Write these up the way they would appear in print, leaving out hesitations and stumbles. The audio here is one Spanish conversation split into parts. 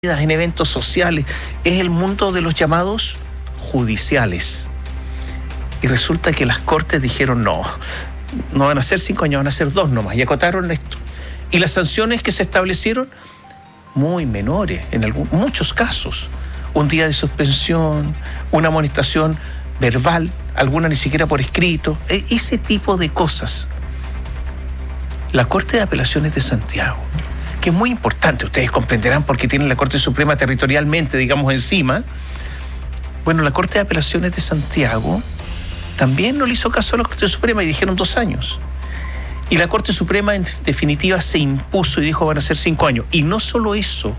en eventos sociales, es el mundo de los llamados judiciales. Y resulta que las cortes dijeron no van a ser 5 años, van a ser 2 nomás, y acotaron esto. Y las sanciones que se establecieron, muy menores, en muchos casos. Un día de suspensión, una amonestación verbal, alguna ni siquiera por escrito, ese tipo de cosas. La Corte de Apelaciones de Santiago, que es muy importante, ustedes comprenderán porque tienen la Corte Suprema territorialmente, digamos, encima. Bueno, la Corte de Apelaciones de Santiago también no le hizo caso a la Corte Suprema y dijeron 2 años. Y la Corte Suprema en definitiva se impuso y dijo van a ser 5 años. Y no solo eso,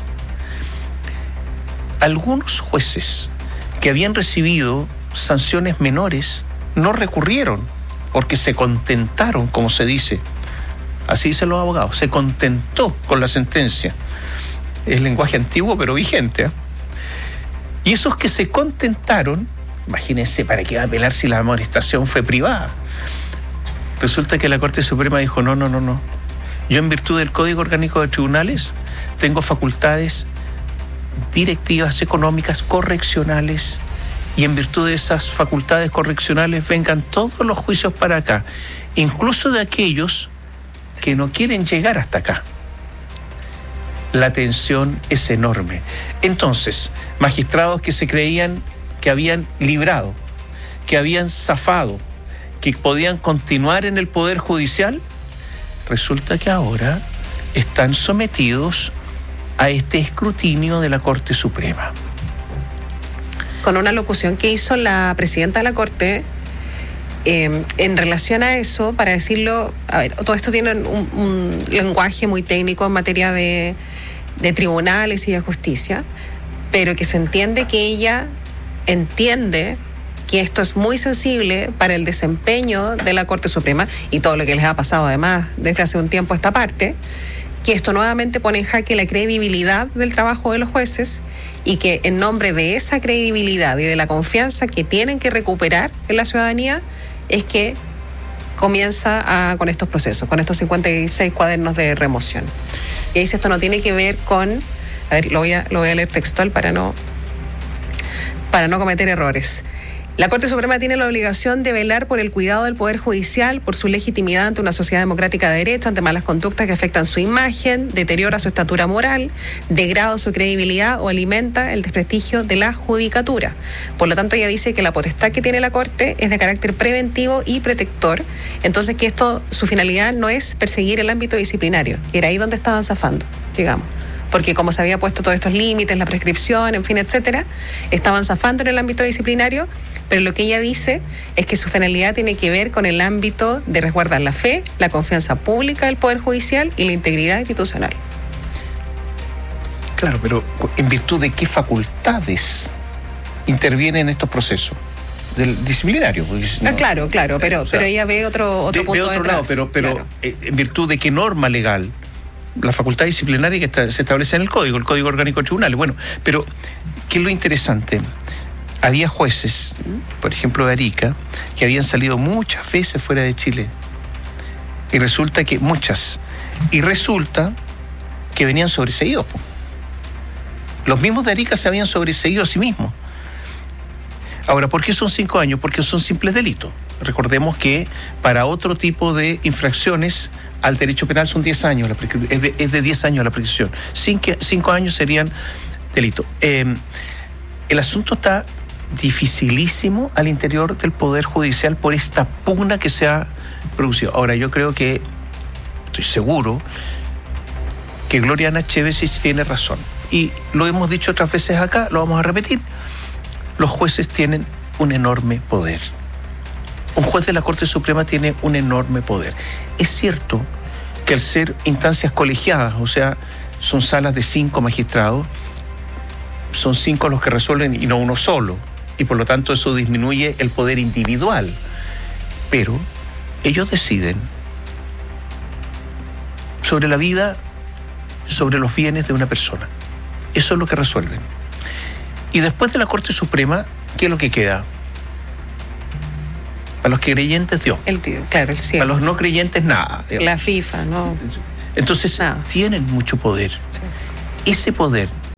algunos jueces que habían recibido sanciones menores no recurrieron porque se contentaron, como se dice. Así dicen los abogados, se contentó con la sentencia. Es lenguaje antiguo pero vigente, ¿eh? Y esos que se contentaron, imagínense, ¿para qué va a apelar si la amonestación fue privada? Resulta que la Corte Suprema dijo no. Yo, en virtud del Código Orgánico de Tribunales, tengo facultades directivas, económicas, correccionales, y en virtud de esas facultades correccionales vengan todos los juicios para acá, incluso de aquellos que no quieren llegar hasta acá. La tensión es enorme. Entonces, magistrados que se creían que habían librado, que habían zafado, que podían continuar en el Poder Judicial, resulta que ahora están sometidos a este escrutinio de la Corte Suprema. Con una locución que hizo la presidenta de la Corte, en relación a eso, para decirlo, a ver, todo esto tiene un lenguaje muy técnico en materia de tribunales y de justicia, pero que se entiende que ella entiende que esto es muy sensible para el desempeño de la Corte Suprema y todo lo que les ha pasado además desde hace un tiempo a esta parte, que esto nuevamente pone en jaque la credibilidad del trabajo de los jueces y que en nombre de esa credibilidad y de la confianza que tienen que recuperar en la ciudadanía es que comienza con estos procesos, con estos 56 cuadernos de remoción. Y ahí dice, esto no tiene que ver con, a ver, lo voy a leer textual para no cometer errores. La Corte Suprema tiene la obligación de velar por el cuidado del Poder Judicial, por su legitimidad ante una sociedad democrática de derecho, ante malas conductas que afectan su imagen, deteriora su estatura moral, degrada su credibilidad o alimenta el desprestigio de la judicatura. Por lo tanto, ella dice que la potestad que tiene la Corte es de carácter preventivo y protector, entonces que su finalidad no es perseguir el ámbito disciplinario, que era ahí donde estaban zafando, digamos. Porque como se había puesto todos estos límites, la prescripción, en fin, etcétera, estaban zafando en el ámbito disciplinario, pero lo que ella dice es que su finalidad tiene que ver con el ámbito de resguardar la fe, la confianza pública del Poder Judicial y la integridad institucional. Claro, pero ¿en virtud de qué facultades intervienen en estos procesos? Del disciplinario. No, claro, pero ella ve otro punto de otro detrás. lado, pero claro. ¿En virtud de qué norma legal? La facultad disciplinaria que se establece en el Código Orgánico de Tribunales. Bueno, pero ¿qué es lo interesante? Había jueces, por ejemplo de Arica, que habían salido muchas veces fuera de Chile. Y resulta que venían sobreseídos. Los mismos de Arica se habían sobreseído a sí mismos. Ahora, ¿por qué son 5 años? Porque son simples delitos. Recordemos que para otro tipo de infracciones al derecho penal son 10 años, es de 10 años la prescripción. 5 años serían delitos. El asunto está dificilísimo al interior del Poder Judicial por esta pugna que se ha producido. Ahora, yo creo que, estoy seguro, que Gloriana Chevesich tiene razón. Y lo hemos dicho otras veces acá, lo vamos a repetir. Los jueces tienen un enorme poder. Un juez de la Corte Suprema tiene un enorme poder. Es cierto que al ser instancias colegiadas, o sea, son salas de 5 magistrados, son 5 los que resuelven y no uno solo, y por lo tanto eso disminuye el poder individual. Pero ellos deciden sobre la vida, sobre los bienes de una persona. Eso es lo que resuelven. Y después de la Corte Suprema, ¿qué es lo que queda? Para los creyentes, Dios. El cielo. Para los no creyentes, nada. Digamos. La FIFA, ¿no? Entonces, tienen mucho poder. Sí. Ese poder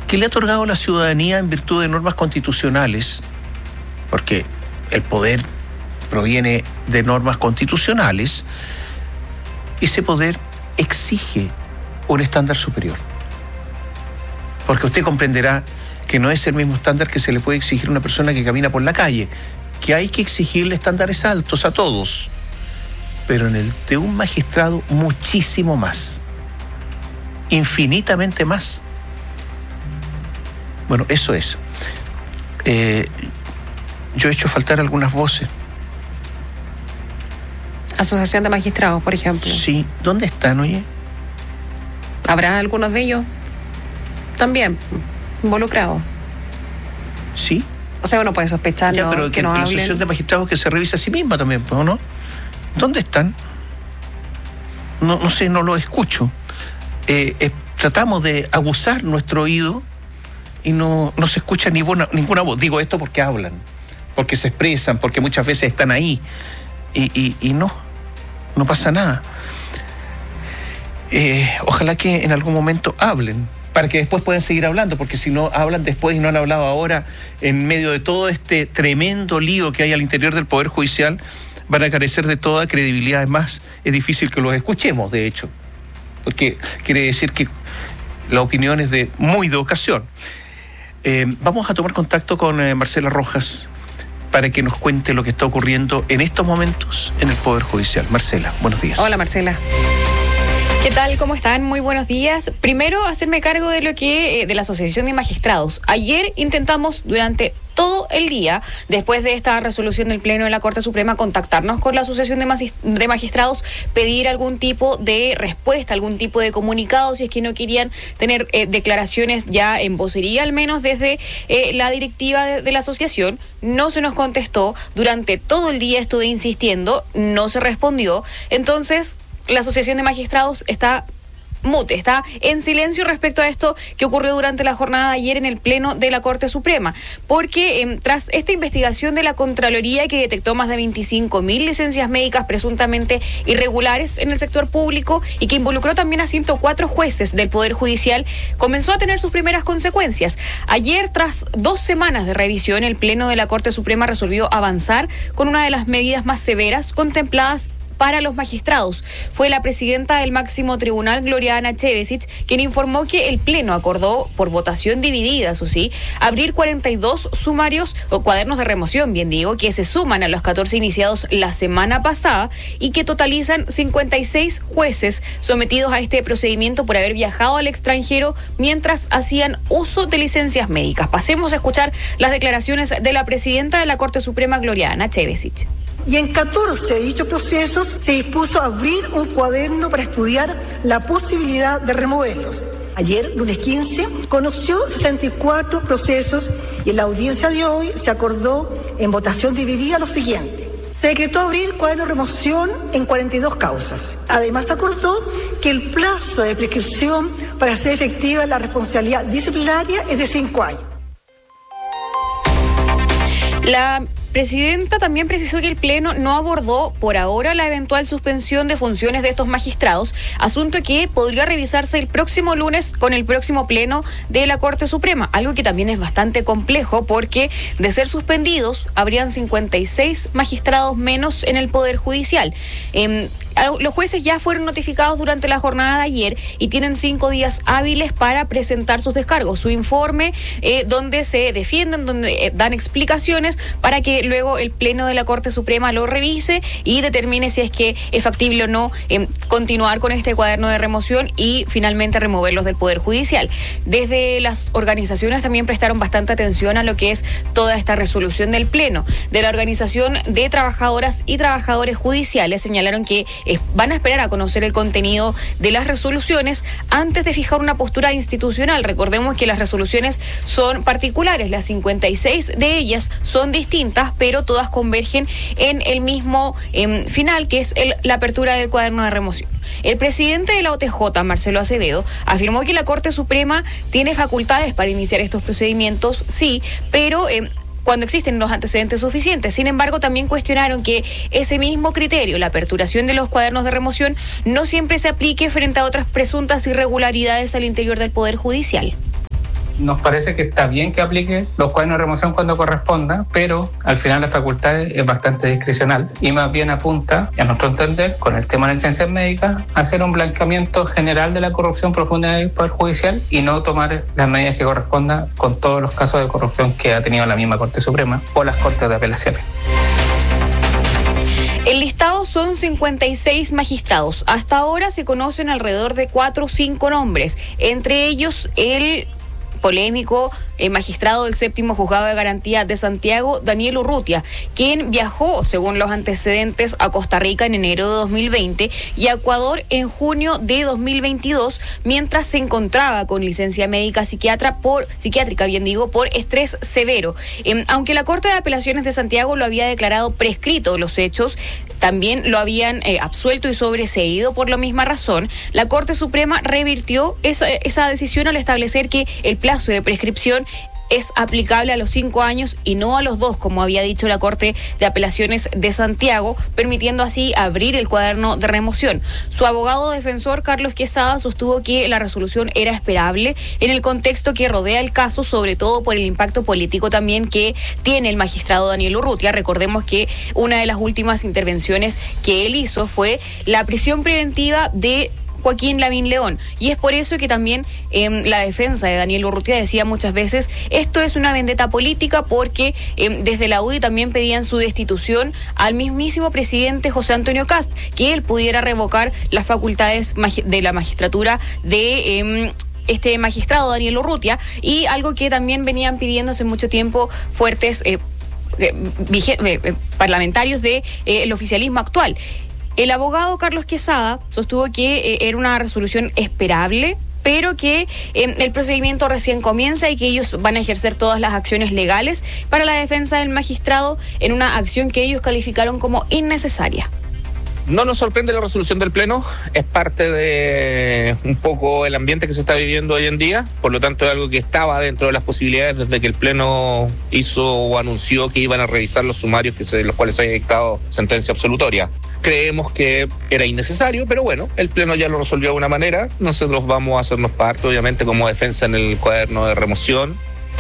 que le ha otorgado la ciudadanía en virtud de normas constitucionales, porque el poder proviene de normas constitucionales, ese poder exige un estándar superior. Porque usted comprenderá que no es el mismo estándar que se le puede exigir a una persona que camina por la calle, que hay que exigirle estándares altos a todos, pero en el de un magistrado muchísimo más, infinitamente más. Bueno, eso es. Yo he hecho faltar algunas voces. Asociación de Magistrados, por ejemplo. Sí, ¿dónde están, oye? ¿Habrá algunos de ellos también involucrados? Sí. O sea, uno puede sospechar ya, pero que no la hablen. Asociación de Magistrados que se revisa a sí misma también, ¿o no? ¿Dónde están? No sé, no lo escucho. Tratamos de aguzar nuestro oído y no se escucha ninguna voz. Digo esto porque hablan, porque se expresan, porque muchas veces están ahí y no pasa nada. Ojalá que en algún momento hablen, para que después puedan seguir hablando, porque si no hablan después y no han hablado ahora, en medio de todo este tremendo lío que hay al interior del Poder Judicial, van a carecer de toda credibilidad. Además, es difícil que los escuchemos, de hecho, porque quiere decir que la opinión es de ocasión. Vamos a tomar contacto con Marcela Rojas para que nos cuente lo que está ocurriendo en estos momentos en el Poder Judicial. Marcela, buenos días. Hola, Marcela. ¿Qué tal? ¿Cómo están? Muy buenos días. Primero, hacerme cargo de lo que de la Asociación de Magistrados. Ayer intentamos durante todo el día, después de esta resolución del Pleno de la Corte Suprema, contactarnos con la Asociación de Magistrados, pedir algún tipo de respuesta, algún tipo de comunicado, si es que no querían tener declaraciones ya en vocería, al menos desde la directiva de la asociación. No se nos contestó. Durante todo el día estuve insistiendo, no se respondió. Entonces, la Asociación de Magistrados está mute, está en silencio respecto a esto que ocurrió durante la jornada de ayer en el Pleno de la Corte Suprema, porque tras esta investigación de la Contraloría que detectó más de 25.000 licencias médicas presuntamente irregulares en el sector público y que involucró también a 104 jueces del Poder Judicial, comenzó a tener sus primeras consecuencias. Ayer, tras 2 semanas de revisión, el Pleno de la Corte Suprema resolvió avanzar con una de las medidas más severas contempladas para los magistrados. Fue la presidenta del máximo tribunal, Gloriana Chevesic, quien informó que el Pleno acordó, por votación dividida, eso sí, abrir 42 sumarios o cuadernos de remoción, bien digo, que se suman a los 14 iniciados la semana pasada y que totalizan 56 jueces sometidos a este procedimiento por haber viajado al extranjero mientras hacían uso de licencias médicas. Pasemos a escuchar las declaraciones de la presidenta de la Corte Suprema, Gloriana Chevesic. Y en 14 de dichos procesos se dispuso a abrir un cuaderno para estudiar la posibilidad de removerlos. Ayer, lunes 15, conoció 64 procesos y en la audiencia de hoy se acordó en votación dividida lo siguiente. Se decretó abrir cuaderno de remoción en 42 causas. Además, acordó que el plazo de prescripción para hacer efectiva la responsabilidad disciplinaria es de 5 años. La presidenta también precisó que el Pleno no abordó por ahora la eventual suspensión de funciones de estos magistrados, asunto que podría revisarse el próximo lunes con el próximo Pleno de la Corte Suprema, algo que también es bastante complejo porque de ser suspendidos habrían 56 magistrados menos en el Poder Judicial. Los jueces ya fueron notificados durante la jornada de ayer y tienen 5 días hábiles para presentar sus descargos, su informe, donde se defienden, donde dan explicaciones para que luego el Pleno de la Corte Suprema lo revise y determine si es que es factible o no continuar con este cuaderno de remoción y finalmente removerlos del Poder Judicial. Desde las organizaciones también prestaron bastante atención a lo que es toda esta resolución del Pleno. De la Organización de Trabajadoras y Trabajadores Judiciales señalaron que van a esperar a conocer el contenido de las resoluciones antes de fijar una postura institucional. Recordemos que las resoluciones son particulares, las 56 de ellas son distintas, pero todas convergen en el mismo final, que es la apertura del cuaderno de remoción. El presidente de la OTJ, Marcelo Acevedo, afirmó que la Corte Suprema tiene facultades para iniciar estos procedimientos, sí, pero cuando existen los antecedentes suficientes. Sin embargo, también cuestionaron que ese mismo criterio, la aperturación de los cuadernos de remoción, no siempre se aplique frente a otras presuntas irregularidades al interior del Poder Judicial. nos parece que está bien que aplique los cuadernos de remoción cuando corresponda, pero al final la facultad es bastante discrecional y más bien apunta, a nuestro entender, con el tema de licencias médicas, a hacer un blanqueamiento general de la corrupción profunda del Poder Judicial y no tomar las medidas que correspondan con todos los casos de corrupción que ha tenido la misma Corte Suprema o las Cortes de Apelaciones. El listado son 56 magistrados. Hasta ahora se conocen alrededor de 4 o 5 nombres, entre ellos el polémico magistrado del 7º Juzgado de Garantía de Santiago, Daniel Urrutia, quien viajó, según los antecedentes, a Costa Rica en enero de 2020 y a Ecuador en junio de 2022, mientras se encontraba con licencia médica psiquiátrica por estrés severo. Aunque la Corte de Apelaciones de Santiago lo había declarado prescrito los hechos, también lo habían absuelto y sobreseído por la misma razón, la Corte Suprema revirtió esa decisión al establecer que el plazo de prescripción es aplicable a los 5 años y no a los 2, como había dicho la Corte de Apelaciones de Santiago, permitiendo así abrir el cuaderno de remoción. Su abogado defensor, Carlos Quesada, sostuvo que la resolución era esperable en el contexto que rodea el caso, sobre todo por el impacto político también que tiene el magistrado Daniel Urrutia. Recordemos que una de las últimas intervenciones que él hizo fue la prisión preventiva de Joaquín Lavín León, y es por eso que también la defensa de Daniel Urrutia decía muchas veces esto es una vendetta política, porque desde la UDI también pedían su destitución al mismísimo presidente José Antonio Kast, que él pudiera revocar las facultades de la magistratura de este magistrado Daniel Urrutia, y algo que también venían pidiendo hace mucho tiempo fuertes parlamentarios del oficialismo actual. El abogado Carlos Quesada sostuvo que era una resolución esperable, pero que el procedimiento recién comienza y que ellos van a ejercer todas las acciones legales para la defensa del magistrado en una acción que ellos calificaron como innecesaria. No nos sorprende la resolución del Pleno, es parte de un poco el ambiente que se está viviendo hoy en día, por lo tanto es algo que estaba dentro de las posibilidades desde que el Pleno hizo o anunció que iban a revisar los sumarios los cuales se había dictado sentencia absolutoria. Creemos que era innecesario, pero bueno, el Pleno ya lo resolvió de una manera, nosotros vamos a hacernos parte, obviamente, como defensa en el cuaderno de remoción.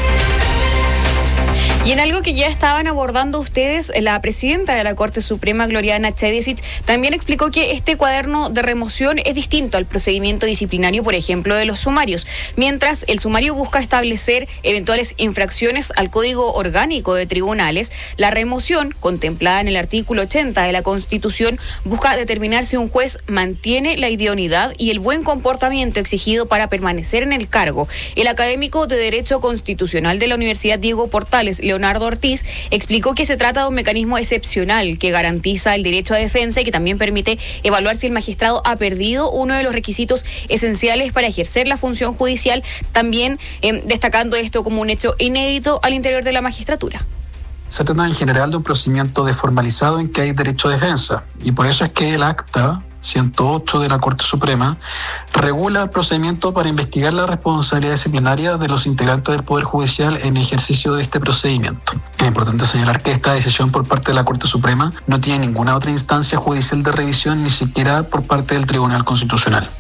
Y en algo que ya estaban abordando ustedes, la presidenta de la Corte Suprema, Gloriana Chevesic, también explicó que este cuaderno de remoción es distinto al procedimiento disciplinario, por ejemplo, de los sumarios. Mientras el sumario busca establecer eventuales infracciones al Código Orgánico de Tribunales, la remoción, contemplada en el artículo 80 de la Constitución, busca determinar si un juez mantiene la idoneidad y el buen comportamiento exigido para permanecer en el cargo. El académico de Derecho Constitucional de la Universidad Diego Portales, Leonardo Ortiz, explicó que se trata de un mecanismo excepcional que garantiza el derecho a defensa y que también permite evaluar si el magistrado ha perdido uno de los requisitos esenciales para ejercer la función judicial, también destacando esto como un hecho inédito al interior de la magistratura. Se trata en general de un procedimiento desformalizado en que hay derecho a defensa, y por eso es que el acta 108 de la Corte Suprema regula el procedimiento para investigar la responsabilidad disciplinaria de los integrantes del Poder Judicial en ejercicio de este procedimiento. Es importante señalar que esta decisión por parte de la Corte Suprema no tiene ninguna otra instancia judicial de revisión, ni siquiera por parte del Tribunal Constitucional.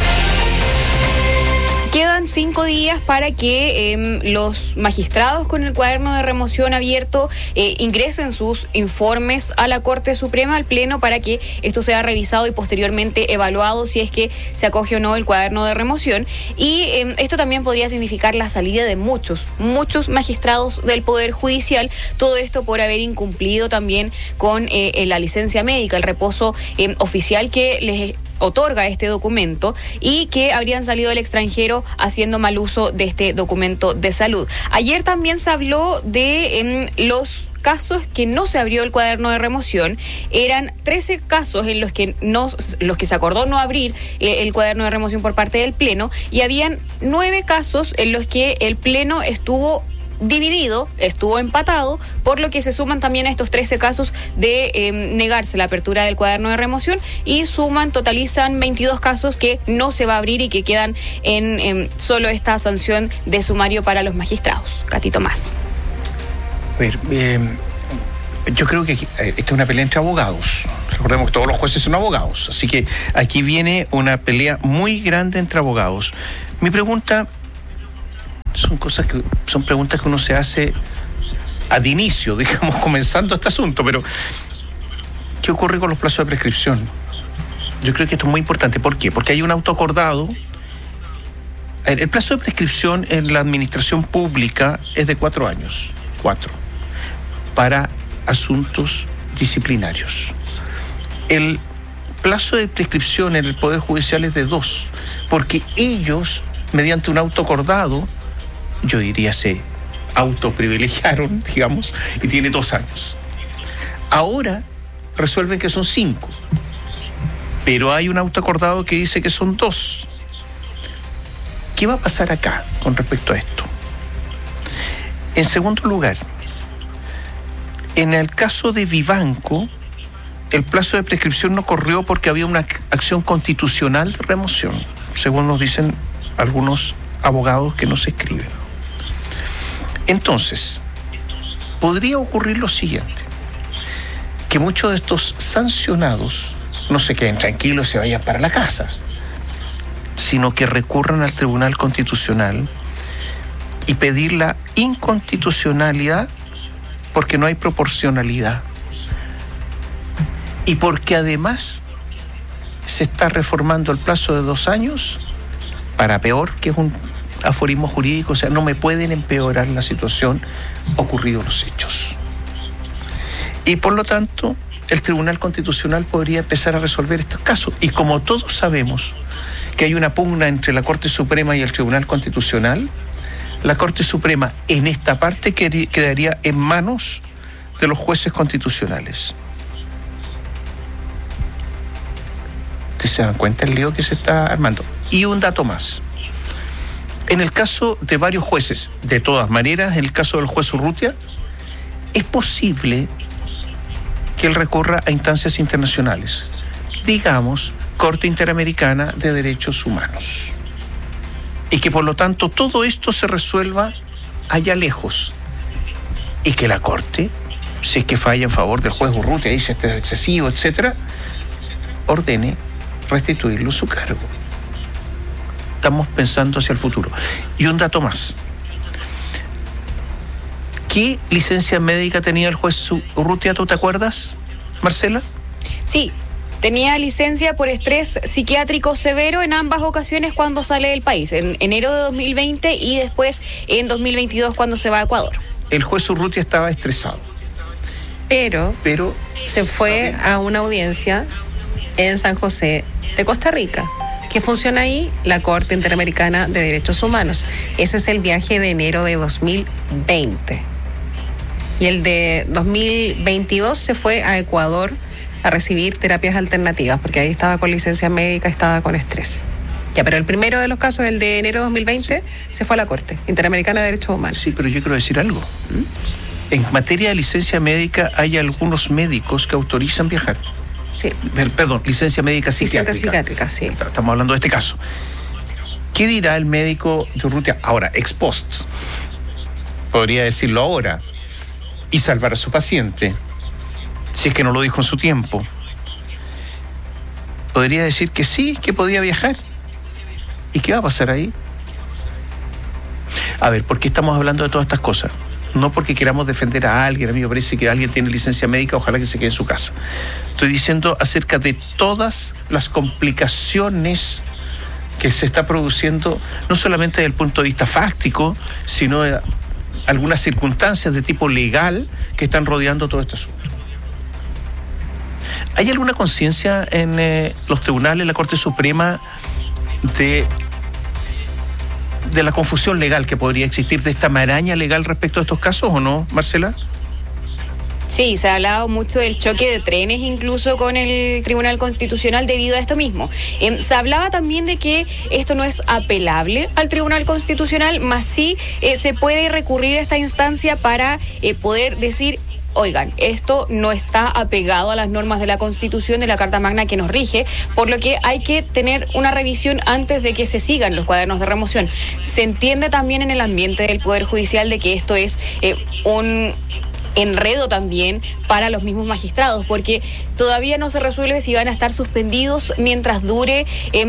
Quedan 5 días para que los magistrados con el cuaderno de remoción abierto ingresen sus informes a la Corte Suprema, al Pleno, para que esto sea revisado y posteriormente evaluado si es que se acoge o no el cuaderno de remoción. Y esto también podría significar la salida de muchos magistrados del Poder Judicial, todo esto por haber incumplido también con la licencia médica, el reposo oficial que les otorga este documento, y que habrían salido al extranjero haciendo mal uso de este documento de salud. Ayer también se habló de los casos que no se abrió el cuaderno de remoción. Eran 13 casos en los que se acordó no abrir el cuaderno de remoción por parte del Pleno, y habían 9 casos en los que el Pleno estuvo dividido, estuvo empatado, por lo que se suman también estos 13 casos de negarse la apertura del cuaderno de remoción, y totalizan 22 casos que no se va a abrir y que quedan en solo esta sanción de sumario para los magistrados. Catito más. A ver, yo creo que esta es una pelea entre abogados. Recordemos que todos los jueces son abogados, así que aquí viene una pelea muy grande entre abogados. Mi pregunta, Son preguntas que uno se hace ad inicio, digamos, comenzando este asunto, pero ¿qué ocurre con los plazos de prescripción? Yo creo que esto es muy importante. ¿Por qué? Porque hay un auto acordado. El plazo de prescripción en la administración pública es de 4 años. 4. Para asuntos disciplinarios. El plazo de prescripción en el Poder Judicial es de 2, porque ellos, mediante un auto acordado, yo diría se autoprivilegiaron, digamos, y tiene 2 años. Ahora resuelven que son 5, pero hay un auto acordado que dice que son 2. ¿Qué va a pasar acá con respecto a esto? En segundo lugar, en el caso de Vivanco, el plazo de prescripción no corrió porque había una acción constitucional de remoción, según nos dicen algunos abogados que nos escriben. Entonces, podría ocurrir lo siguiente, que muchos de estos sancionados no se queden tranquilos y se vayan para la casa, sino que recurran al Tribunal Constitucional y pedir la inconstitucionalidad porque no hay proporcionalidad y porque además se está reformando el plazo de 2 años para peor, que es un aforismo jurídico, o sea, no me pueden empeorar la situación ocurridos los hechos. Y por lo tanto, el Tribunal Constitucional podría empezar a resolver estos casos. Y como todos sabemos que hay una pugna entre la Corte Suprema y el Tribunal Constitucional, la Corte Suprema en esta parte quedaría en manos de los jueces constitucionales. ¿Ustedes se dan cuenta del lío que se está armando? Y un dato más. En el caso de varios jueces, de todas maneras, en el caso del juez Urrutia, es posible que él recurra a instancias internacionales, digamos, Corte Interamericana de Derechos Humanos, y que por lo tanto todo esto se resuelva allá lejos, y que la Corte, si es que falla en favor del juez Urrutia, dice este es excesivo, etcétera, ordene restituirlo su cargo. Estamos pensando hacia el futuro. Y un dato más. ¿Qué licencia médica tenía el juez Urrutia? ¿Tú te acuerdas, Marcela? Sí, tenía licencia por estrés psiquiátrico severo en ambas ocasiones cuando sale del país, en enero de 2020 y después en 2022 cuando se va a Ecuador. El juez Urrutia estaba estresado. Pero se fue a una audiencia en San José de Costa Rica. ¿Qué funciona ahí? La Corte Interamericana de Derechos Humanos. Ese es el viaje de enero de 2020. Y el de 2022 se fue a Ecuador a recibir terapias alternativas, porque ahí estaba con licencia médica, estaba con estrés. Ya, pero el primero de los casos, el de enero de 2020, se fue a la Corte Interamericana de Derechos Humanos. Sí, pero yo quiero decir algo. En materia de licencia médica hay algunos médicos que autorizan viajar. Sí. Perdón, licencia médica psiquiátrica. Licencia psiquiátrica, sí. Estamos hablando de este caso. ¿Qué dirá el médico de Urrutia ahora, ex post? Podría decirlo ahora y salvar a su paciente, si es que no lo dijo en su tiempo. Podría decir que sí, que podía viajar. ¿Y qué va a pasar ahí? A ver, ¿por qué estamos hablando de todas estas cosas? No porque queramos defender a alguien. A mí me parece que alguien tiene licencia médica, ojalá que se quede en su casa. Estoy diciendo acerca de todas las complicaciones que se está produciendo, no solamente desde el punto de vista fáctico, sino de algunas circunstancias de tipo legal que están rodeando todo este asunto. ¿Hay alguna conciencia en los tribunales, en la Corte Suprema, de la confusión legal que podría existir, de esta maraña legal respecto a estos casos, o no, Marcela? Sí, se ha hablado mucho del choque de trenes incluso con el Tribunal Constitucional debido a esto mismo. Se hablaba también de que esto no es apelable al Tribunal Constitucional, más sí se puede recurrir a esta instancia para poder decir: oigan, esto no está apegado a las normas de la Constitución, de la Carta Magna que nos rige, por lo que hay que tener una revisión antes de que se sigan los cuadernos de remoción. Se entiende también en el ambiente del Poder Judicial de que esto es enredo también para los mismos magistrados, porque todavía no se resuelve si van a estar suspendidos mientras dure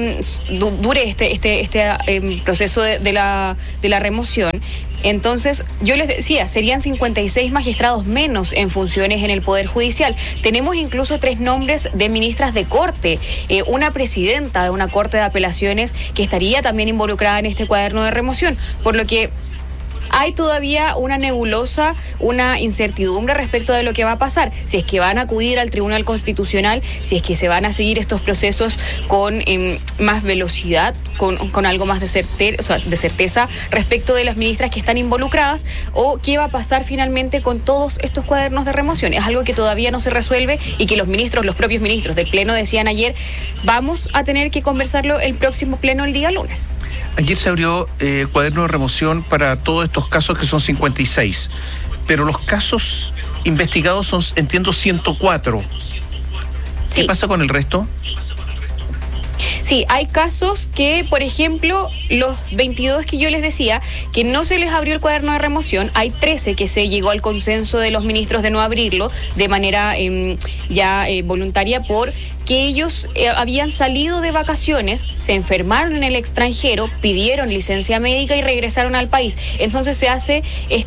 este proceso de la remoción. Entonces, yo les decía, serían 56 magistrados menos en funciones en el Poder Judicial. Tenemos incluso 3 nombres de ministras de corte, una presidenta de una corte de apelaciones que estaría también involucrada en este cuaderno de remoción, por lo que hay todavía una nebulosa, una incertidumbre respecto de lo que va a pasar, si es que van a acudir al Tribunal Constitucional, si es que se van a seguir estos procesos con más velocidad, con algo más de certeza respecto de las ministras que están involucradas, o qué va a pasar finalmente con todos estos cuadernos de remoción. Es algo que todavía no se resuelve y que los propios ministros del Pleno decían ayer, vamos a tener que conversarlo el próximo Pleno el día lunes. Ayer se abrió cuaderno de remoción para todos estos casos, que son 56, pero los casos investigados son, entiendo, 104. ¿Qué pasa con el resto? Sí, hay casos que, por ejemplo, los 22 que yo les decía, que no se les abrió el cuaderno de remoción, hay 13 que se llegó al consenso de los ministros de no abrirlo de manera voluntaria, por que ellos habían salido de vacaciones, se enfermaron en el extranjero, pidieron licencia médica y regresaron al país. Entonces se hace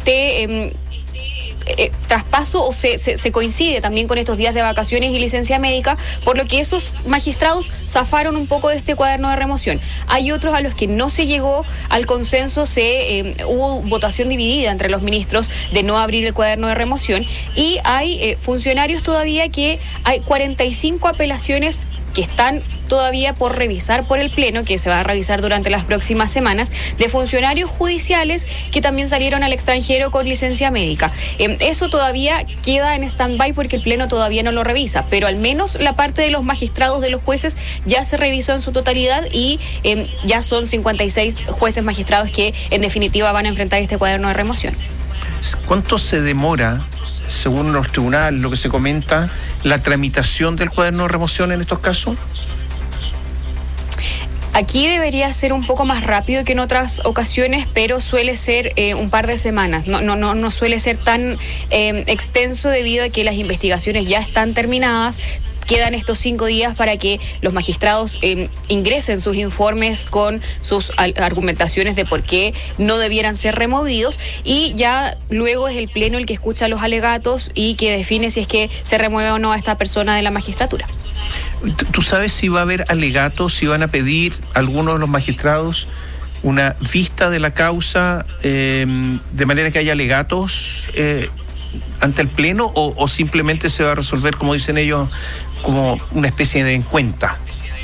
traspaso, o se coincide también con estos días de vacaciones y licencia médica, por lo que esos magistrados zafaron un poco de este cuaderno de remoción. Hay otros a los que no se llegó al consenso, hubo votación dividida entre los ministros de no abrir el cuaderno de remoción, y hay funcionarios todavía que hay 45 apelaciones que están todavía por revisar por el Pleno, que se va a revisar durante las próximas semanas, de funcionarios judiciales que también salieron al extranjero con licencia médica. Eso todavía queda en stand-by porque el Pleno todavía no lo revisa, pero al menos la parte de los magistrados, de los jueces, ya se revisó en su totalidad y ya son 56 jueces magistrados que en definitiva van a enfrentar este cuaderno de remoción. ¿Cuánto se demora, según los tribunales, lo que se comenta, la tramitación del cuaderno de remoción en estos casos? Aquí debería ser un poco más rápido que en otras ocasiones, pero suele ser un par de semanas. No suele ser tan extenso debido a que las investigaciones ya están terminadas. Quedan estos 5 días para que los magistrados ingresen sus informes con sus argumentaciones de por qué no debieran ser removidos, y ya luego es el Pleno el que escucha los alegatos y que define si es que se remueve o no a esta persona de la magistratura. ¿Tú sabes si va a haber alegatos, si van a pedir algunos de los magistrados una vista de la causa de manera que haya alegatos ante el Pleno, o simplemente se va a resolver, como dicen ellos, como una especie de encuesta?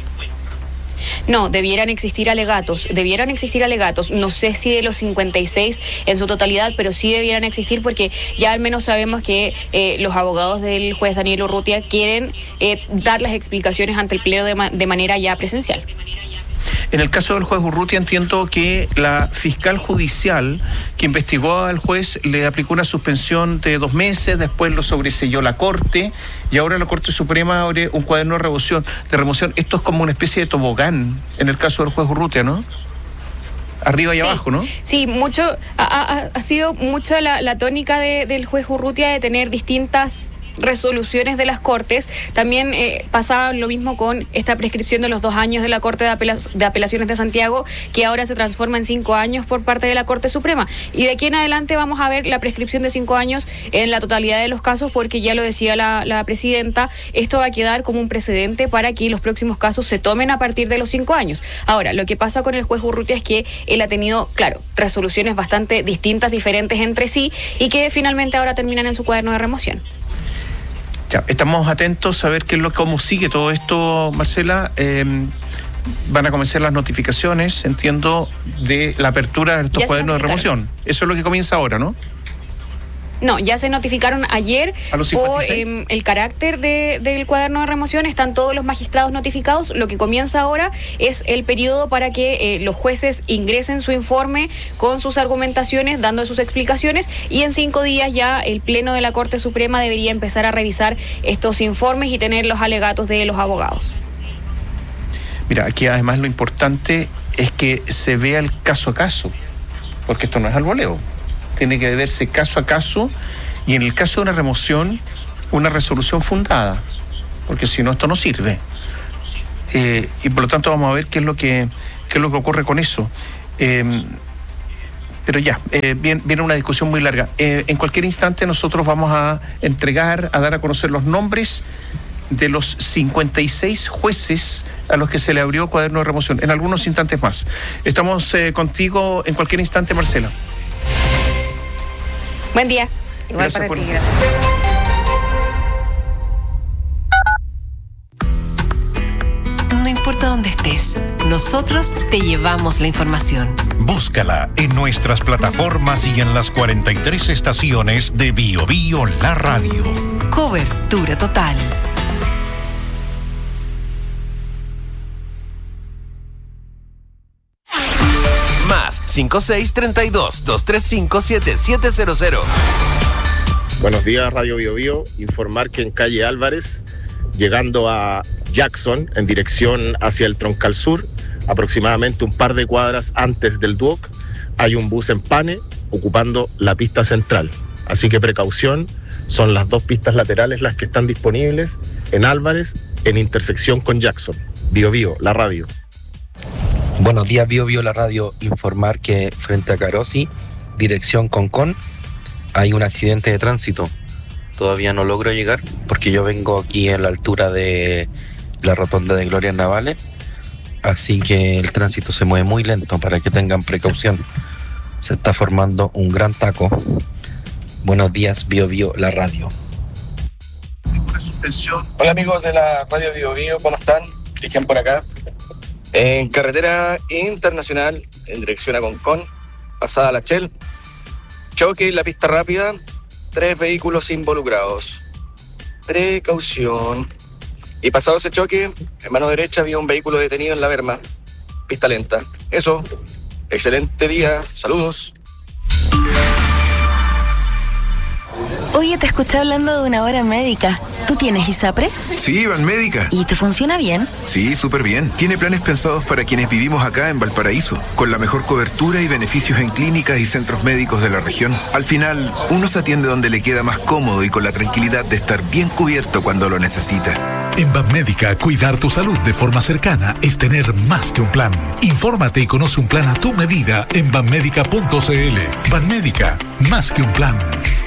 No, debieran existir alegatos. No sé si de los 56 en su totalidad, pero sí debieran existir, porque ya al menos sabemos que los abogados del juez Daniel Urrutia quieren dar las explicaciones ante el Pleno de manera ya presencial. En el caso del juez Urrutia, entiendo que la fiscal judicial que investigó al juez le aplicó una suspensión de 2 meses, después lo sobreseyó la Corte, y ahora la Corte Suprema abre un cuaderno de remoción. Esto es como una especie de tobogán en el caso del juez Urrutia, ¿no? Arriba y abajo, ¿no? Sí, ha sido mucho la tónica del juez Urrutia de tener distintas resoluciones de las Cortes. También pasaba lo mismo con esta prescripción de los 2 años de la Corte de Apelaciones de Santiago, que ahora se transforma en 5 años por parte de la Corte Suprema. Y de aquí en adelante vamos a ver la prescripción de 5 años en la totalidad de los casos, porque ya lo decía la presidenta, esto va a quedar como un precedente para que los próximos casos se tomen a partir de los 5 años. Ahora, lo que pasa con el juez Urrutia es que él ha tenido, claro, resoluciones bastante distintas, diferentes entre sí, y que finalmente ahora terminan en su cuaderno de remoción. Ya, estamos atentos a ver cómo sigue todo esto, Marcela. Van a comenzar las notificaciones, entiendo, de la apertura de estos cuadernos de remoción. Eso es lo que comienza ahora, ¿no? No, ya se notificaron ayer por el carácter del cuaderno de remoción. Están todos los magistrados notificados. Lo que comienza ahora es el periodo para que los jueces ingresen su informe con sus argumentaciones, dando sus explicaciones, y en 5 días ya el Pleno de la Corte Suprema debería empezar a revisar estos informes y tener los alegatos de los abogados. Mira, aquí además lo importante es que se vea el caso a caso, porque esto no es al voleo. Tiene que verse caso a caso Y en el caso de una remoción, una resolución fundada, porque si no, esto no sirve. Y por lo tanto vamos a ver qué es lo que ocurre con eso. Pero ya, viene una discusión muy larga. En cualquier instante nosotros vamos a dar a conocer los nombres de los 56 jueces a los que se le abrió cuaderno de remoción, en algunos instantes más. Estamos contigo en cualquier instante, Marcela. Buen día. Igual Gracias para ti, gracias. No importa dónde estés, nosotros te llevamos la información. Búscala en nuestras plataformas y en las 43 estaciones de BioBio La Radio. Cobertura total. Más 5632-235-7700. Buenos días, Radio BioBio. Informar que en calle Álvarez, llegando a Jackson, en dirección hacia el Troncal Sur, aproximadamente un par de cuadras antes del Duoc, hay un bus en pane ocupando la pista central. Así que precaución, son las 2 pistas laterales las que están disponibles en Álvarez, en intersección con Jackson. BioBio, la radio. Buenos días, BioBio, la radio. Informar que frente a Carosi, dirección Concón, hay un accidente de tránsito. Todavía no logro llegar porque yo vengo aquí en la altura de la rotonda de Glorias Navales, así que el tránsito se mueve muy lento para que tengan precaución. Se está formando un gran taco. Buenos días, BioBio, la radio. Hola amigos de la radio BioBio, ¿cómo están? Cristian por acá. En carretera internacional, en dirección a Concón, pasada La Chel, choque en la pista rápida, 3 vehículos involucrados. Precaución. Y pasado ese choque, en mano derecha había un vehículo detenido en la berma, pista lenta. Eso, excelente día, saludos. Oye, te escuché hablando de una hora médica. ¿Tú tienes ISAPRE? Sí, Banmédica. ¿Y te funciona bien? Sí, súper bien. Tiene planes pensados para quienes vivimos acá en Valparaíso, con la mejor cobertura y beneficios en clínicas y centros médicos de la región. Al final, uno se atiende donde le queda más cómodo y con la tranquilidad de estar bien cubierto cuando lo necesita. En Banmédica, cuidar tu salud de forma cercana es tener más que un plan. Infórmate y conoce un plan a tu medida en banmédica.cl. Banmédica, más que un plan.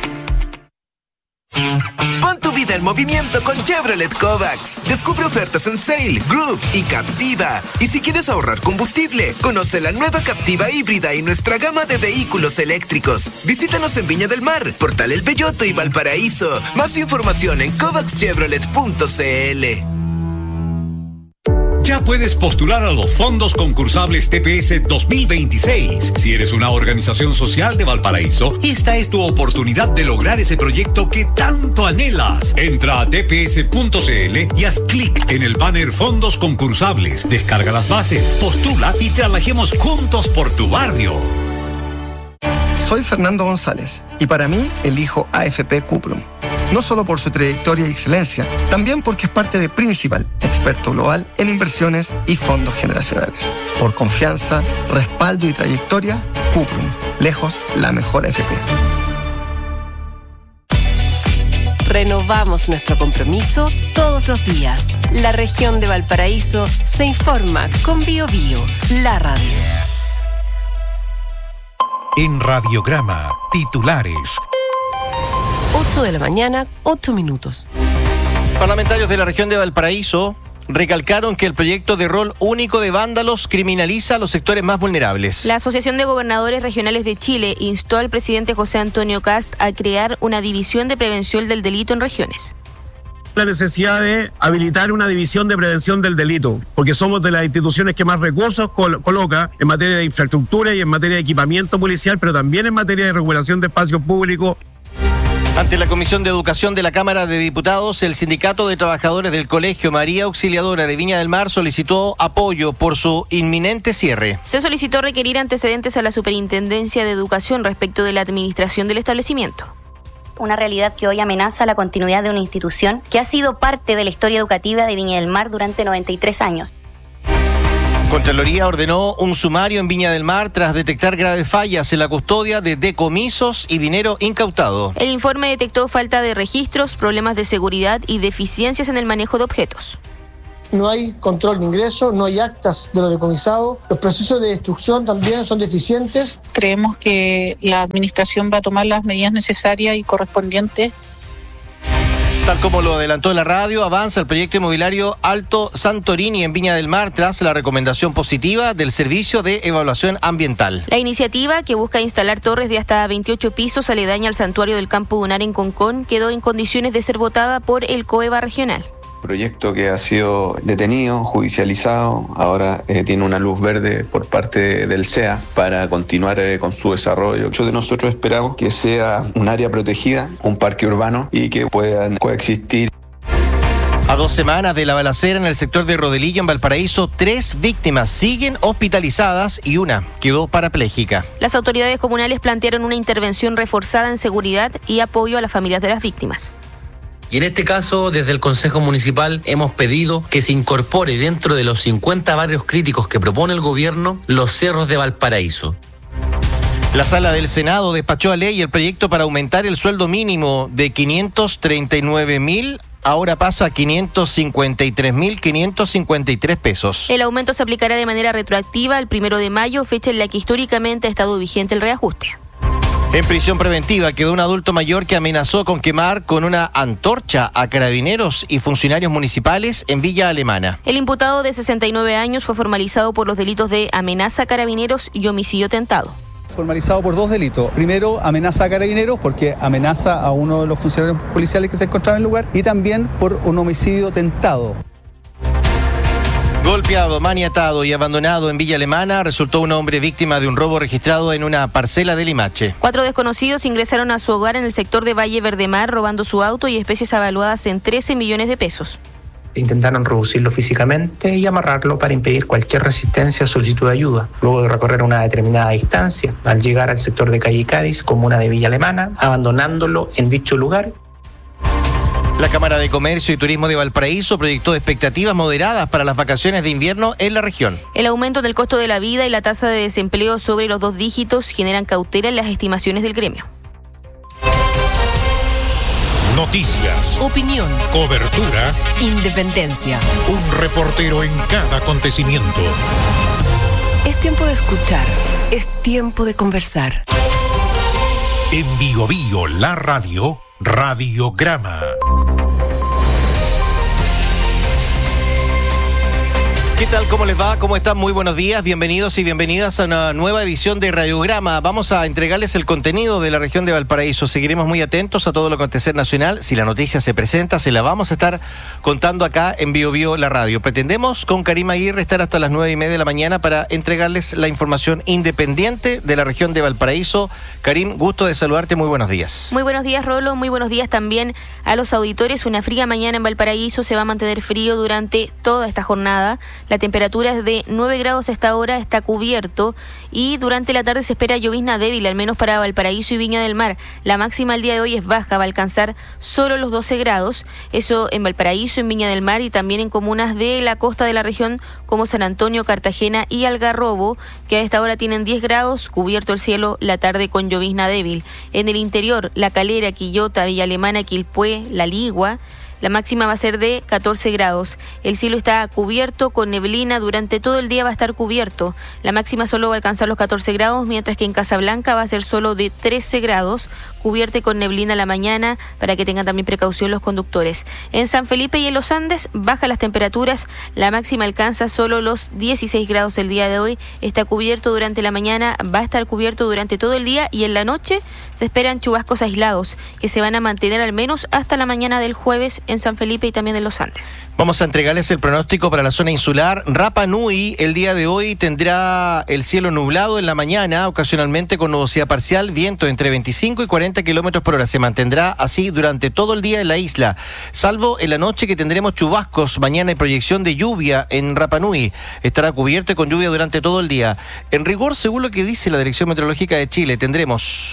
Pon tu vida en movimiento con Chevrolet Kovacs. Descubre ofertas en Sail, Group y Captiva. Y si quieres ahorrar combustible, conoce la nueva Captiva híbrida y nuestra gama de vehículos eléctricos. Visítanos en Viña del Mar, Portal El Belloto y Valparaíso. Más información en kovacschevrolet.cl. Ya puedes postular a los fondos concursables TPS 2026. Si eres una organización social de Valparaíso, esta es tu oportunidad de lograr ese proyecto que tanto anhelas. Entra a tps.cl y haz clic en el banner Fondos Concursables. Descarga las bases, postula y trabajemos juntos por tu barrio. Soy Fernando González y para mí elijo AFP Cuprum. No solo por su trayectoria y excelencia, también porque es parte de Principal, experto global en inversiones y fondos generacionales. Por confianza, respaldo y trayectoria, Cuprum, lejos la mejor AFP. Renovamos nuestro compromiso todos los días. La región de Valparaíso se informa con BioBio, la radio. En Radiograma, titulares. 8 de la mañana, 8 minutos. Parlamentarios de la región de Valparaíso recalcaron que el proyecto de rol único de vándalos criminaliza a los sectores más vulnerables. La Asociación de Gobernadores Regionales de Chile instó al presidente José Antonio Kast a crear una división de prevención del delito en regiones. La necesidad de habilitar una división de prevención del delito, porque somos de las instituciones que más recursos coloca en materia de infraestructura y en materia de equipamiento policial, pero también en materia de regulación de espacios públicos. Ante la Comisión de Educación de la Cámara de Diputados, el Sindicato de Trabajadores del Colegio María Auxiliadora de Viña del Mar solicitó apoyo por su inminente cierre. Se solicitó requerir antecedentes a la Superintendencia de Educación respecto de la administración del establecimiento. Una realidad que hoy amenaza la continuidad de una institución que ha sido parte de la historia educativa de Viña del Mar durante 93 años. Contraloría ordenó un sumario en Viña del Mar tras detectar graves fallas en la custodia de decomisos y dinero incautado. El informe detectó falta de registros, problemas de seguridad y deficiencias en el manejo de objetos. No hay control de ingreso, no hay actas de lo decomisado. Los procesos de destrucción también son deficientes. Creemos que la administración va a tomar las medidas necesarias y correspondientes. Tal como lo adelantó la radio, avanza el proyecto inmobiliario Alto Santorini en Viña del Mar tras la recomendación positiva del Servicio de Evaluación Ambiental. La iniciativa, que busca instalar torres de hasta 28 pisos aledaña al santuario del Campo Dunar en Concón, quedó en condiciones de ser votada por el COEVA regional. Proyecto que ha sido detenido, judicializado, ahora tiene una luz verde por parte del CEA para continuar con su desarrollo. Muchos de nosotros esperamos que sea un área protegida, un parque urbano y que puedan coexistir. A 2 semanas de la balacera en el sector de Rodelillo, en Valparaíso, 3 víctimas siguen hospitalizadas y una quedó parapléjica. Las autoridades comunales plantearon una intervención reforzada en seguridad y apoyo a las familias de las víctimas. Y en este caso, desde el Consejo Municipal hemos pedido que se incorpore dentro de los 50 barrios críticos que propone el gobierno los cerros de Valparaíso. La Sala del Senado despachó a ley el proyecto para aumentar el sueldo mínimo de 539.000, ahora pasa a 553.553 pesos. El aumento se aplicará de manera retroactiva al 1 de mayo, fecha en la que históricamente ha estado vigente el reajuste. En prisión preventiva quedó un adulto mayor que amenazó con quemar con una antorcha a carabineros y funcionarios municipales en Villa Alemana. El imputado de 69 años fue formalizado por los delitos de amenaza a carabineros y homicidio tentado. Formalizado por 2 delitos. Primero, amenaza a carabineros porque amenaza a uno de los funcionarios policiales que se encontraba en el lugar, y también por un homicidio tentado. Golpeado, maniatado y abandonado en Villa Alemana, resultó un hombre víctima de un robo registrado en una parcela de Limache. 4 desconocidos ingresaron a su hogar en el sector de Valle Verdemar robando su auto y especies avaluadas en 13 millones de pesos. Intentaron reducirlo físicamente y amarrarlo para impedir cualquier resistencia o solicitud de ayuda. Luego de recorrer una determinada distancia, al llegar al sector de Calle Cádiz, comuna de Villa Alemana, abandonándolo en dicho lugar. La Cámara de Comercio y Turismo de Valparaíso proyectó expectativas moderadas para las vacaciones de invierno en la región. El aumento del costo de la vida y la tasa de desempleo sobre los 2 dígitos generan cautela en las estimaciones del gremio. Noticias, Opinión, cobertura, independencia. un reportero en cada acontecimiento. Es tiempo de escuchar, es tiempo de conversar. En Bio Bio, la radio, Radiograma. ¿Qué tal? ¿Cómo les va? ¿Cómo están? Muy buenos días. Bienvenidos y bienvenidas a una nueva edición de Radiograma. Vamos a entregarles el contenido de la región de Valparaíso. Seguiremos muy atentos a todo lo acontecer nacional. Si la noticia se presenta, se la vamos a estar contando acá en Bio Bio, la radio. Pretendemos con Karim Aguirre estar hasta las 9:30 de la mañana para entregarles la información independiente de la región de Valparaíso. Karim, gusto de saludarte. Muy buenos días. Muy buenos días, Rolo. Muy buenos días también a los auditores. Una fría mañana en Valparaíso. Se va a mantener frío durante toda esta jornada. La temperatura es de 9 grados a esta hora, está cubierto, y durante la tarde se espera llovizna débil, al menos para Valparaíso y Viña del Mar. La máxima el día de hoy es baja, va a alcanzar solo los 12 grados, eso en Valparaíso, en Viña del Mar y también en comunas de la costa de la región como San Antonio, Cartagena y Algarrobo, que a esta hora tienen 10 grados, cubierto el cielo, la tarde con llovizna débil. En el interior, La Calera, Quillota, Villa Alemana, Quilpué, La Ligua, la máxima va a ser de 14 grados. El cielo está cubierto con neblina. Durante todo el día va a estar cubierto. La máxima solo va a alcanzar los 14 grados, mientras que en Casablanca va a ser solo de 13 grados, cubierta con neblina la mañana, para que tengan también precaución los conductores. En San Felipe y en los Andes bajan las temperaturas. La máxima alcanza solo los 16 grados el día de hoy. Está cubierto durante la mañana, va a estar cubierto durante todo el día, y en la noche se esperan chubascos aislados que se van a mantener al menos hasta la mañana del jueves en San Felipe y también en los Andes. Vamos a entregarles el pronóstico para la zona insular. Rapa Nui el día de hoy tendrá el cielo nublado en la mañana, ocasionalmente con nubosidad parcial, viento entre 25 y 40 90 kilómetros por hora. Se mantendrá así durante todo el día en la isla, salvo en la noche que tendremos chubascos. Mañana hay proyección de lluvia en Rapa Nui. Estará cubierto con lluvia durante todo el día. En rigor, según lo que dice la Dirección Meteorológica de Chile, tendremos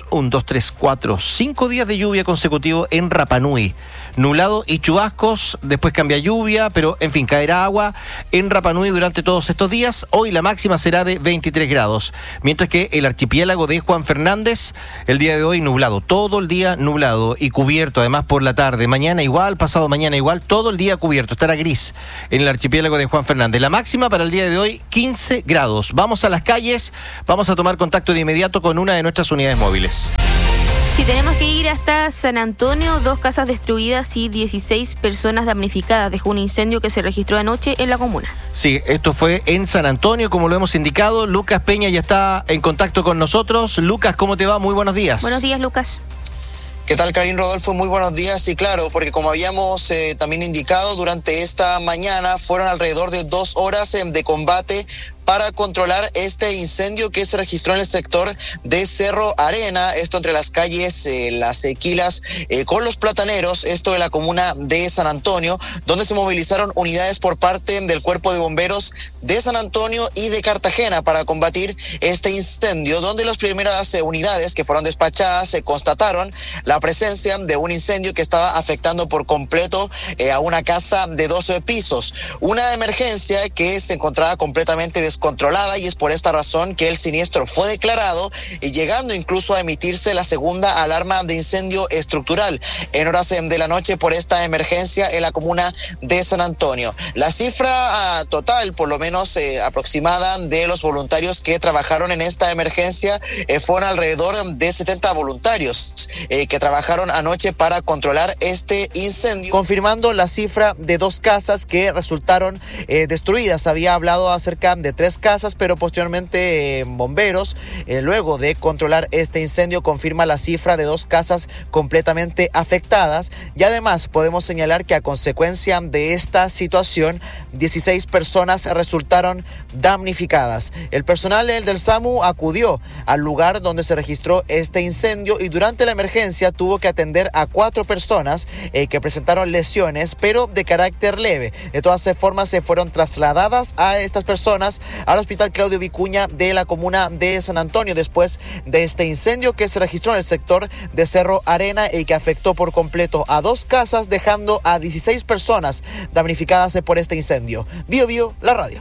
5 días de lluvia consecutivos en Rapa Nui. Nublado y chubascos, después cambia lluvia, pero en fin, caerá agua en Rapa Nui durante todos estos días. Hoy la máxima será de 23 grados, mientras que el archipiélago de Juan Fernández, el día de hoy nublado, todo el día nublado y cubierto, además por la tarde. Mañana igual, pasado mañana igual, todo el día cubierto, estará gris en el archipiélago de Juan Fernández. La máxima para el día de hoy, 15 grados. Vamos a las calles, vamos a tomar contacto de inmediato con una de nuestras unidades móviles. Si tenemos que ir hasta San Antonio, 2 casas destruidas y 16 personas damnificadas. Dejó un incendio que se registró anoche en la comuna. Sí, esto fue en San Antonio, como lo hemos indicado. Lucas Peña ya está en contacto con nosotros. Lucas, ¿cómo te va? Muy buenos días. Buenos días, Lucas. ¿Qué tal, Karin, Rodolfo? Muy buenos días. Y claro, porque como habíamos también indicado, durante esta mañana fueron alrededor de 2 horas de combate para controlar este incendio que se registró en el sector de Cerro Arena, esto entre las calles Las Equilas con Los Plataneros, esto de la comuna de San Antonio, donde se movilizaron unidades por parte del Cuerpo de Bomberos de San Antonio y de Cartagena para combatir este incendio, donde las primeras unidades que fueron despachadas constataron la presencia de un incendio que estaba afectando por completo a una casa de 12 pisos, una emergencia que se encontraba completamente descontrolada, y es por esta razón que el siniestro fue declarado, y llegando incluso a emitirse la segunda alarma de incendio estructural en horas de la noche por esta emergencia en la comuna de San Antonio. La cifra total, por lo menos aproximada, de los voluntarios que trabajaron en esta emergencia fueron alrededor de 70 voluntarios que trabajaron anoche para controlar este incendio, confirmando la cifra de 2 casas que resultaron destruidas. Había hablado acerca de 3 casas, pero posteriormente bomberos, luego de controlar este incendio, confirma la cifra de 2 casas completamente afectadas. Y además podemos señalar que a consecuencia de esta situación, 16 personas resultaron damnificadas. El personal del SAMU acudió al lugar donde se registró este incendio, y durante la emergencia tuvo que atender a 4 personas que presentaron lesiones, pero de carácter leve. De todas formas, se fueron trasladadas a estas personas al Hospital Claudio Vicuña de la comuna de San Antonio después de este incendio que se registró en el sector de Cerro Arena y que afectó por completo a 2 casas, dejando a 16 personas damnificadas por este incendio. Bio Bio, la radio.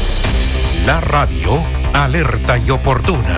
La radio, alerta y oportuna.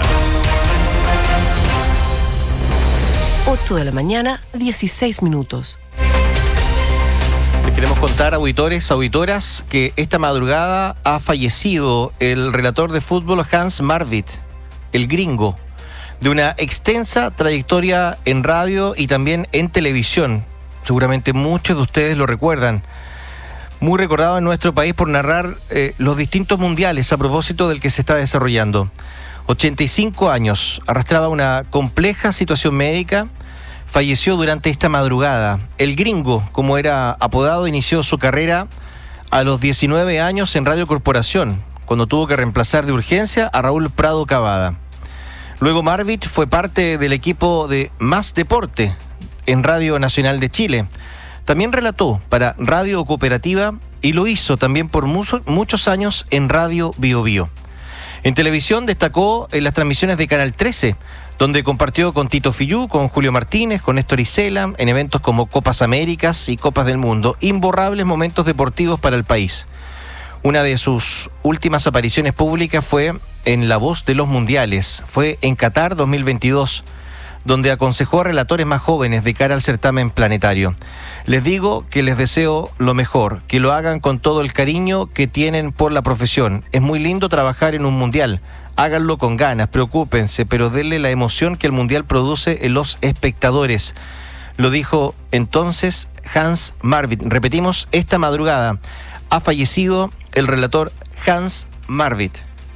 8 de la mañana, 16 minutos. Les queremos contar, auditores, auditoras, que esta madrugada ha fallecido el relator de fútbol Hans Marvit, el gringo, de una extensa trayectoria en radio y también en televisión. Seguramente muchos de ustedes lo recuerdan. Muy recordado en nuestro país por narrar los distintos mundiales a propósito del que se está desarrollando. 85 años, arrastraba una compleja situación médica. Falleció durante esta madrugada. El gringo, como era apodado, inició su carrera a los 19 años en Radio Corporación, cuando tuvo que reemplazar de urgencia a Raúl Prado Cavada. Luego Marvit fue parte del equipo de Más Deporte en Radio Nacional de Chile. También relató para Radio Cooperativa y lo hizo también por muchos años en Radio Bio Bio. En televisión destacó en las transmisiones de Canal 13, donde compartió con Tito Fillú, con Julio Martínez, con Néstor Isela, en eventos como Copas Américas y Copas del Mundo. Imborrables momentos deportivos para el país. Una de sus últimas apariciones públicas fue en La Voz de los Mundiales. Fue en Qatar 2022, donde aconsejó a relatores más jóvenes de cara al certamen planetario. Les digo que les deseo lo mejor, que lo hagan con todo el cariño que tienen por la profesión. Es muy lindo trabajar en un mundial. Háganlo con ganas, preocúpense, pero denle la emoción que el mundial produce en los espectadores. Lo dijo entonces Hans Marvit. Repetimos, esta madrugada ha fallecido el relator Hans Marvit.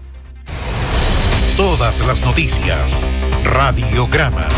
Todas las noticias. Radiograma.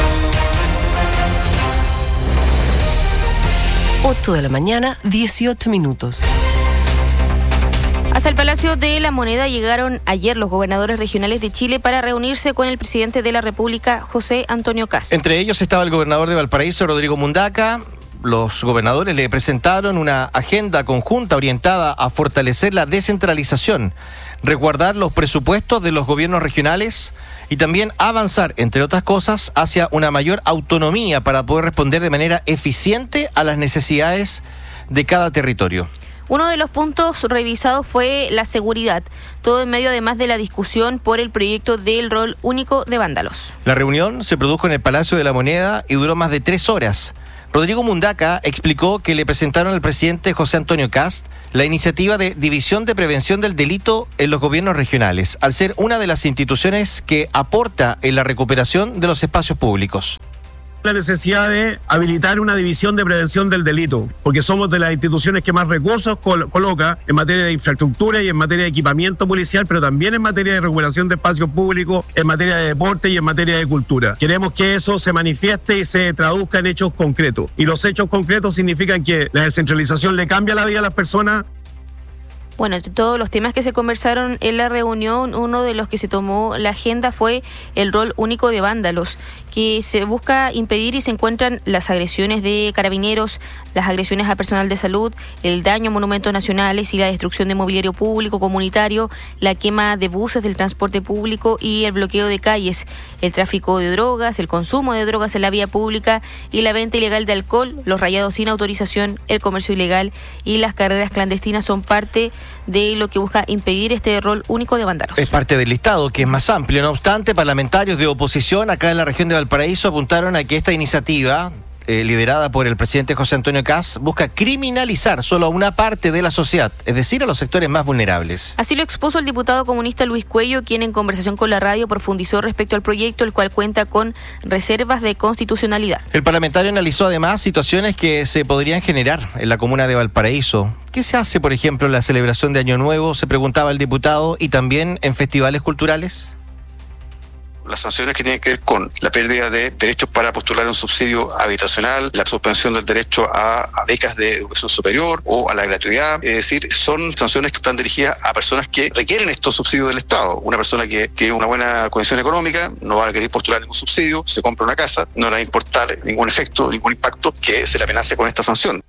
8 de la mañana, 18 minutos. Hasta el Palacio de la Moneda llegaron ayer los gobernadores regionales de Chile para reunirse con el presidente de la República, José Antonio Kast. Entre ellos estaba el gobernador de Valparaíso, Rodrigo Mundaca. Los gobernadores le presentaron una agenda conjunta orientada a fortalecer la descentralización, resguardar los presupuestos de los gobiernos regionales y también avanzar, entre otras cosas, hacia una mayor autonomía para poder responder de manera eficiente a las necesidades de cada territorio. Uno de los puntos revisados fue la seguridad, todo en medio además de la discusión por el proyecto del rol único de vándalos. La reunión se produjo en el Palacio de la Moneda y duró más de 3 horas. Rodrigo Mundaca explicó que le presentaron al presidente José Antonio Kast la iniciativa de División de Prevención del Delito en los gobiernos regionales, al ser una de las instituciones que aporta en la recuperación de los espacios públicos. La necesidad de habilitar una división de prevención del delito, porque somos de las instituciones que más recursos coloca en materia de infraestructura y en materia de equipamiento policial, pero también en materia de regulación de espacios públicos, en materia de deporte y en materia de cultura. Queremos que eso se manifieste y se traduzca en hechos concretos. Y los hechos concretos significan que la descentralización le cambia la vida a las personas. Bueno, entre todos los temas que se conversaron en la reunión, uno de los que se tomó la agenda fue el rol único de vándalos, que se busca impedir y se encuentran las agresiones de carabineros, las agresiones a personal de salud, el daño a monumentos nacionales y la destrucción de mobiliario público, comunitario, la quema de buses del transporte público y el bloqueo de calles, el tráfico de drogas, el consumo de drogas en la vía pública y la venta ilegal de alcohol, los rayados sin autorización, el comercio ilegal y las carreras clandestinas son parte de lo que busca impedir este rol único de vándalos. Es parte del listado, que es más amplio. No obstante, parlamentarios de oposición acá en la región de Valparaíso apuntaron a que esta iniciativa, liderada por el presidente José Antonio Kast, busca criminalizar solo a una parte de la sociedad, es decir, a los sectores más vulnerables. Así lo expuso el diputado comunista Luis Cuello, quien en conversación con la radio profundizó respecto al proyecto, el cual cuenta con reservas de constitucionalidad. El parlamentario analizó además situaciones que se podrían generar en la comuna de Valparaíso. ¿Qué se hace, por ejemplo, en la celebración de Año Nuevo? Se preguntaba el diputado, y también en festivales culturales. Las sanciones que tienen que ver con la pérdida de derechos para postular un subsidio habitacional, la suspensión del derecho a becas de educación superior o a la gratuidad. Es decir, son sanciones que están dirigidas a personas que requieren estos subsidios del Estado. Una persona que tiene una buena condición económica no va a querer postular ningún subsidio, se compra una casa, no le va a importar ningún efecto, ningún impacto que se le amenace con esta sanción.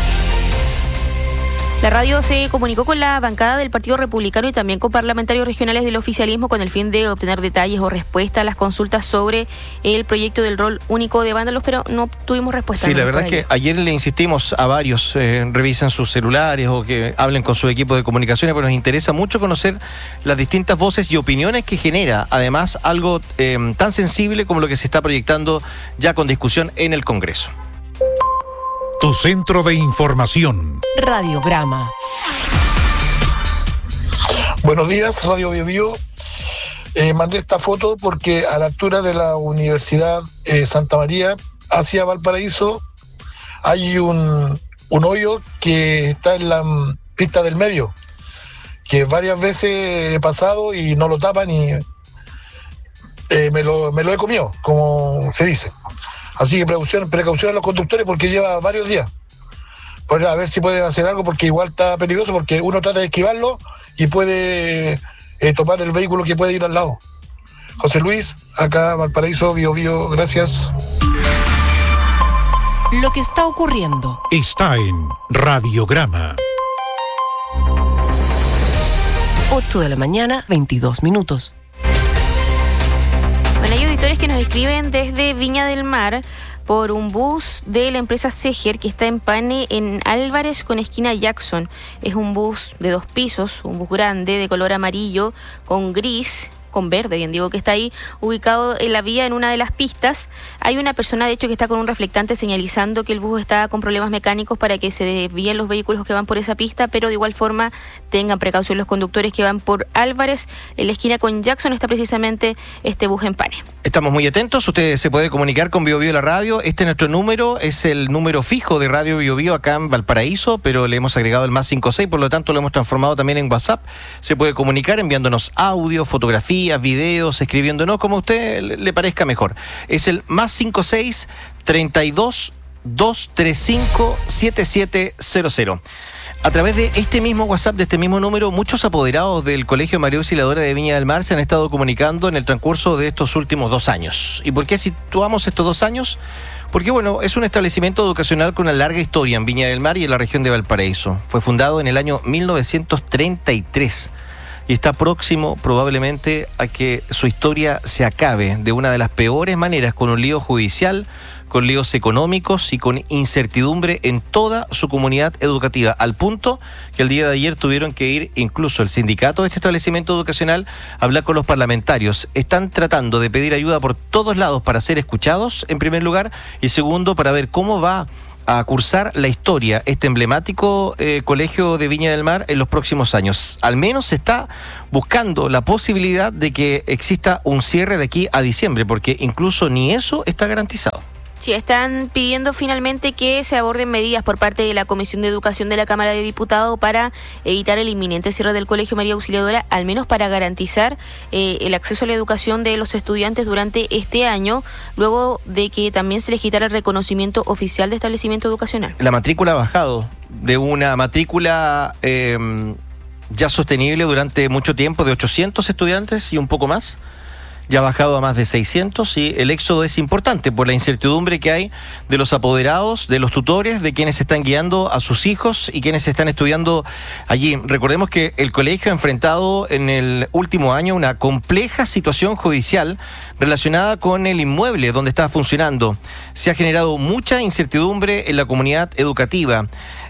La radio se comunicó con la bancada del Partido Republicano y también con parlamentarios regionales del oficialismo con el fin de obtener detalles o respuesta a las consultas sobre el proyecto del rol único de vándalos, pero no tuvimos respuesta. Sí, la verdad es que ayer le insistimos a varios, revisen sus celulares o que hablen con su equipo de comunicaciones, pero nos interesa mucho conocer las distintas voces y opiniones que genera, además, algo tan sensible como lo que se está proyectando ya con discusión en el Congreso. Tu centro de información. Radiograma. Buenos días, Radio Bio Bio. Mandé esta foto porque a la altura de la Universidad Santa María, hacia Valparaíso, hay un hoyo que está en la pista del medio, que varias veces he pasado y no lo tapan y me lo he comido, como se dice. Así que precaución a los conductores porque lleva varios días. Pues a ver si pueden hacer algo porque igual está peligroso porque uno trata de esquivarlo y puede topar el vehículo que puede ir al lado. José Luis, acá Valparaíso, Bio Bio, gracias. Lo que está ocurriendo está en Radiograma. 8 de la mañana, 22 minutos. Bueno, hay auditores que nos escriben desde Viña del Mar por un bus de la empresa Seger que está en Pane en Álvarez con esquina Jackson. Es un bus de 2 pisos, un bus grande de color amarillo con gris, con verde, bien digo, que está ahí ubicado en la vía en una de las pistas. Hay una persona, de hecho, que está con un reflectante señalizando que el bus está con problemas mecánicos para que se desvíen los vehículos que van por esa pista, pero de igual forma tengan precaución los conductores que van por Álvarez. En la esquina con Jackson está precisamente este bus en Pane. Estamos muy atentos, usted se puede comunicar con Bio Bio la radio. Este nuestro número es el número fijo de Radio Bio Bio acá en Valparaíso, pero le hemos agregado el +56, por lo tanto lo hemos transformado también en WhatsApp. Se puede comunicar enviándonos audio, fotografías, videos, escribiéndonos como a usted le parezca mejor. Es el +56 32 235 7700. A través de este mismo WhatsApp, de este mismo número, muchos apoderados del Colegio María Auxiliadora de Viña del Mar se han estado comunicando en el transcurso de estos últimos 2 años. ¿Y por qué situamos estos 2 años? Porque, bueno, es un establecimiento educacional con una larga historia en Viña del Mar y en la región de Valparaíso. Fue fundado en el año 1933 y está próximo probablemente a que su historia se acabe de una de las peores maneras, con un lío judicial, con líos económicos y con incertidumbre en toda su comunidad educativa, al punto que el día de ayer tuvieron que ir incluso el sindicato de este establecimiento educacional a hablar con los parlamentarios. Están tratando de pedir ayuda por todos lados para ser escuchados, en primer lugar, y segundo, para ver cómo va a cursar la historia este emblemático colegio de Viña del Mar en los próximos años. Al menos se está buscando la posibilidad de que exista un cierre de aquí a diciembre, porque incluso ni eso está garantizado. Sí, están pidiendo finalmente que se aborden medidas por parte de la Comisión de Educación de la Cámara de Diputados para evitar el inminente cierre del Colegio María Auxiliadora, al menos para garantizar el acceso a la educación de los estudiantes durante este año, luego de que también se les quitara el reconocimiento oficial de establecimiento educacional. La matrícula ha bajado de una matrícula ya sostenible durante mucho tiempo, de 800 estudiantes y un poco más. Ya ha bajado a más de 600 y el éxodo es importante por la incertidumbre que hay de los apoderados, de los tutores, de quienes están guiando a sus hijos y quienes están estudiando allí. Recordemos que el colegio ha enfrentado en el último año una compleja situación judicial relacionada con el inmueble donde está funcionando. Se ha generado mucha incertidumbre en la comunidad educativa.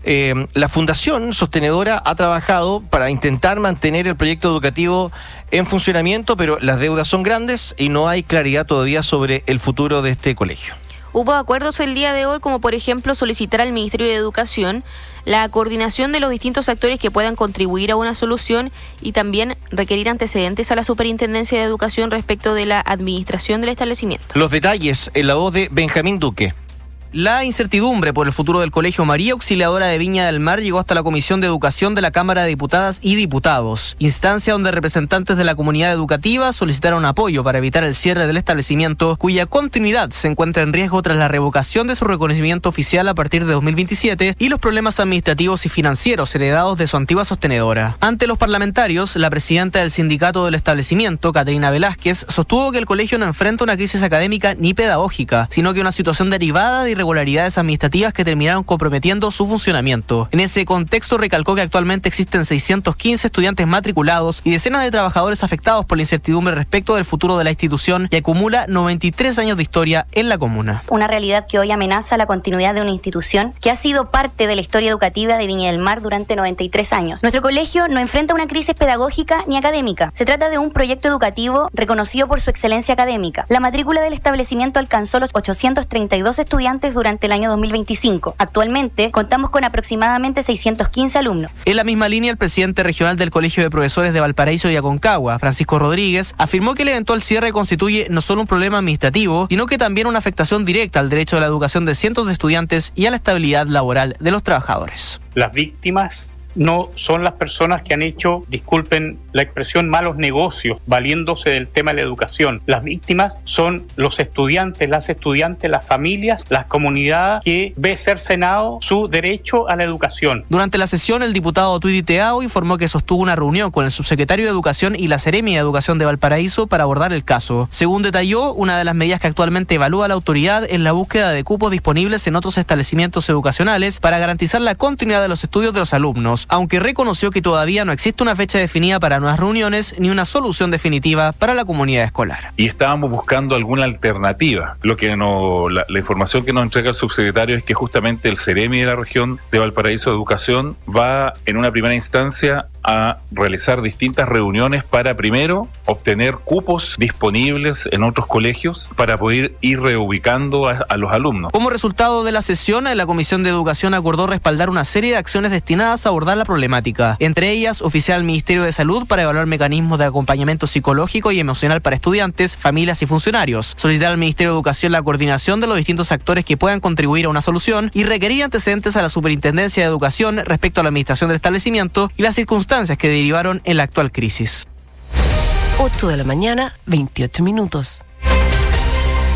La Fundación Sostenedora ha trabajado para intentar mantener el proyecto educativo en funcionamiento, pero las deudas son grandes y no hay claridad todavía sobre el futuro de este colegio. Hubo acuerdos el día de hoy, como por ejemplo solicitar al Ministerio de Educación la coordinación de los distintos actores que puedan contribuir a una solución y también requerir antecedentes a la Superintendencia de Educación respecto de la administración del establecimiento. Los detalles en la voz de Benjamín Duque. La incertidumbre por el futuro del Colegio María Auxiliadora de Viña del Mar llegó hasta la Comisión de Educación de la Cámara de Diputadas y Diputados, instancia donde representantes de la comunidad educativa solicitaron apoyo para evitar el cierre del establecimiento, cuya continuidad se encuentra en riesgo tras la revocación de su reconocimiento oficial a partir de 2027 y los problemas administrativos y financieros heredados de su antigua sostenedora. Ante los parlamentarios, la presidenta del sindicato del establecimiento, Caterina Velázquez, sostuvo que el colegio no enfrenta una crisis académica ni pedagógica, sino que una situación derivada de irregularidades administrativas que terminaron comprometiendo su funcionamiento. En ese contexto recalcó que actualmente existen 615 estudiantes matriculados y decenas de trabajadores afectados por la incertidumbre respecto del futuro de la institución y acumula 93 años de historia en la comuna. Una realidad que hoy amenaza la continuidad de una institución que ha sido parte de la historia educativa de Viña del Mar durante 93 años. Nuestro colegio no enfrenta una crisis pedagógica ni académica. Se trata de un proyecto educativo reconocido por su excelencia académica. La matrícula del establecimiento alcanzó los 832 estudiantes durante el año 2025. Actualmente contamos con aproximadamente 615 alumnos. En la misma línea, el presidente regional del Colegio de Profesores de Valparaíso y Aconcagua, Francisco Rodríguez, afirmó que el eventual cierre constituye no solo un problema administrativo, sino que también una afectación directa al derecho a la educación de cientos de estudiantes y a la estabilidad laboral de los trabajadores. Las víctimas no son las personas que han hecho, disculpen la expresión, malos negocios, valiéndose del tema de la educación. Las víctimas son los estudiantes, las familias, las comunidades que ve cercenado su derecho a la educación. Durante la sesión, el diputado Tuiti Teao informó que sostuvo una reunión con el subsecretario de Educación y la Seremi de Educación de Valparaíso para abordar el caso. Según detalló, una de las medidas que actualmente evalúa la autoridad es la búsqueda de cupos disponibles en otros establecimientos educacionales para garantizar la continuidad de los estudios de los alumnos, aunque reconoció que todavía no existe una fecha definida para nuevas reuniones ni una solución definitiva para la comunidad escolar. Y estábamos buscando alguna alternativa. Lo que la información que nos entrega el subsecretario es que justamente el Seremi de la región de Valparaíso de Educación va en una primera instancia a realizar distintas reuniones para primero obtener cupos disponibles en otros colegios para poder ir reubicando a los alumnos. Como resultado de la sesión, la Comisión de Educación acordó respaldar una serie de acciones destinadas a abordar la problemática. Entre ellas, oficiar al Ministerio de Salud para evaluar mecanismos de acompañamiento psicológico y emocional para estudiantes, familias y funcionarios. Solicitar al Ministerio de Educación la coordinación de los distintos actores que puedan contribuir a una solución y requerir antecedentes a la Superintendencia de Educación respecto a la administración del establecimiento y las circunstancias que derivaron en la actual crisis. 8 de la mañana, 28 minutos.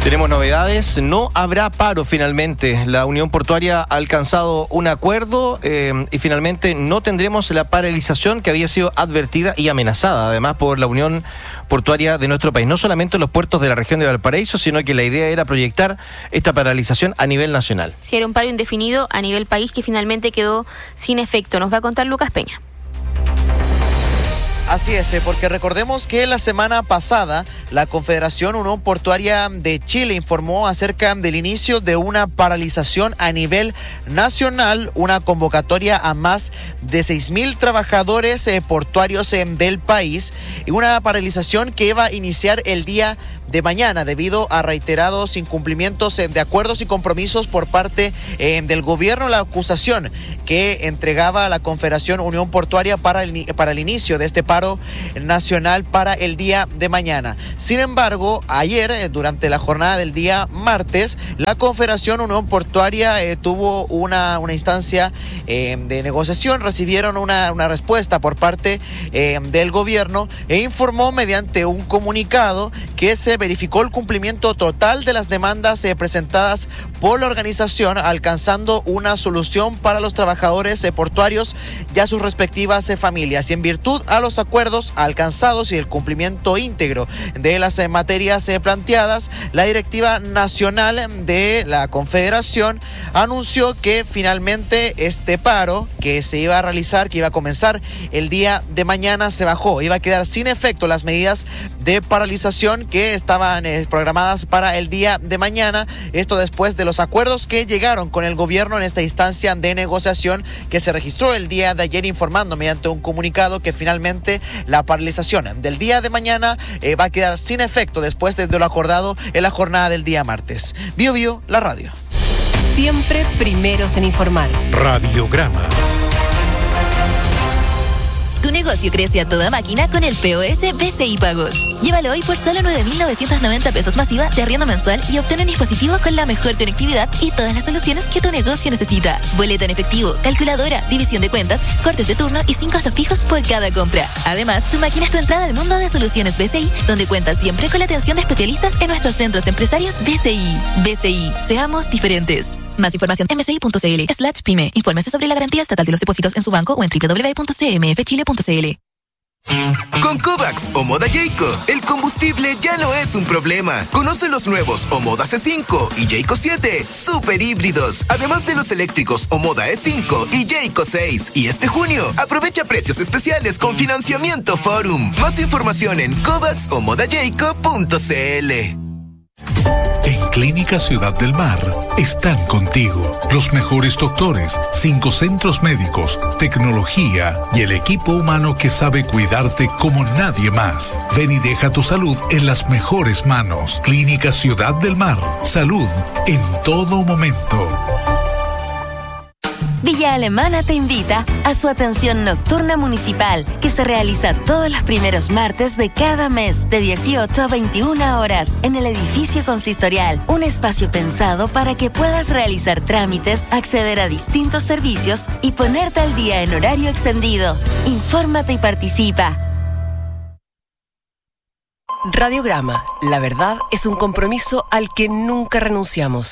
Tenemos novedades, no habrá paro finalmente. La Unión Portuaria ha alcanzado un acuerdo y finalmente no tendremos la paralización que había sido advertida y amenazada, además por la Unión Portuaria de nuestro país. No solamente en los puertos de la región de Valparaíso, sino que la idea era proyectar esta paralización a nivel nacional. Sí, era un paro indefinido a nivel país que finalmente quedó sin efecto. Nos va a contar Lucas Peña. Así es, porque recordemos que la semana pasada la Confederación Unión Portuaria de Chile informó acerca del inicio de una paralización a nivel nacional, una convocatoria a más de 6.000 trabajadores portuarios del país y una paralización que iba a iniciar el día de mañana debido a reiterados incumplimientos de acuerdos y compromisos por parte del gobierno. La acusación que entregaba la Confederación Unión Portuaria para el inicio de este paro nacional para el día de mañana. Sin embargo, ayer, durante la jornada del día martes, la Confederación Unión Portuaria tuvo una instancia de negociación, recibieron una respuesta por parte del gobierno e informó mediante un comunicado que se verificó el cumplimiento total de las demandas presentadas por la organización, alcanzando una solución para los trabajadores portuarios y a sus respectivas familias. Y en virtud a los acuerdos alcanzados y el cumplimiento íntegro de las materias planteadas, la directiva nacional de la Confederación anunció que finalmente este paro que se iba a realizar, que iba a comenzar el día de mañana, se bajó. Iba a quedar sin efecto las medidas de paralización que estaban programadas para el día de mañana. Esto después de los acuerdos que llegaron con el gobierno en esta instancia de negociación que se registró el día de ayer, informando mediante un comunicado que finalmente la paralización del día de mañana va a quedar sin efecto después de lo acordado en la jornada del día martes. Bio Bio, la radio. Siempre primeros en informar. Radiograma. Tu negocio crece a toda máquina con el POS BCI Pagos. Llévalo hoy por solo 9.990 pesos masiva de arriendo mensual y obtén un dispositivo con la mejor conectividad y todas las soluciones que tu negocio necesita. Boleta en efectivo, calculadora, división de cuentas, cortes de turno y sin costos fijos por cada compra. Además, tu máquina es tu entrada al mundo de soluciones BCI, donde cuentas siempre con la atención de especialistas en nuestros centros empresarios BCI. BCI, seamos diferentes. Más información en bci.cl/pyme. Infórmese sobre la garantía estatal de los depósitos en su banco o en www.cmfchile.cl. Con Kovacs o Moda Jayco, el combustible ya no es un problema. Conoce los nuevos Omoda C5 y Jayco 7, super híbridos. Además de los eléctricos Omoda E5 y Jayco 6. Y este junio, aprovecha precios especiales con financiamiento Forum. Más información en kovacsomodajayco.cl. En Clínica Ciudad del Mar están contigo los mejores doctores, 5 centros médicos, tecnología y el equipo humano que sabe cuidarte como nadie más. Ven y deja tu salud en las mejores manos. Clínica Ciudad del Mar. Salud en todo momento. Villa Alemana te invita a su atención nocturna municipal, que se realiza todos los primeros martes de cada mes, de 18 a 21 horas, en el edificio consistorial. Un espacio pensado para que puedas realizar trámites, acceder a distintos servicios y ponerte al día en horario extendido. Infórmate y participa. Radiograma. La verdad es un compromiso al que nunca renunciamos.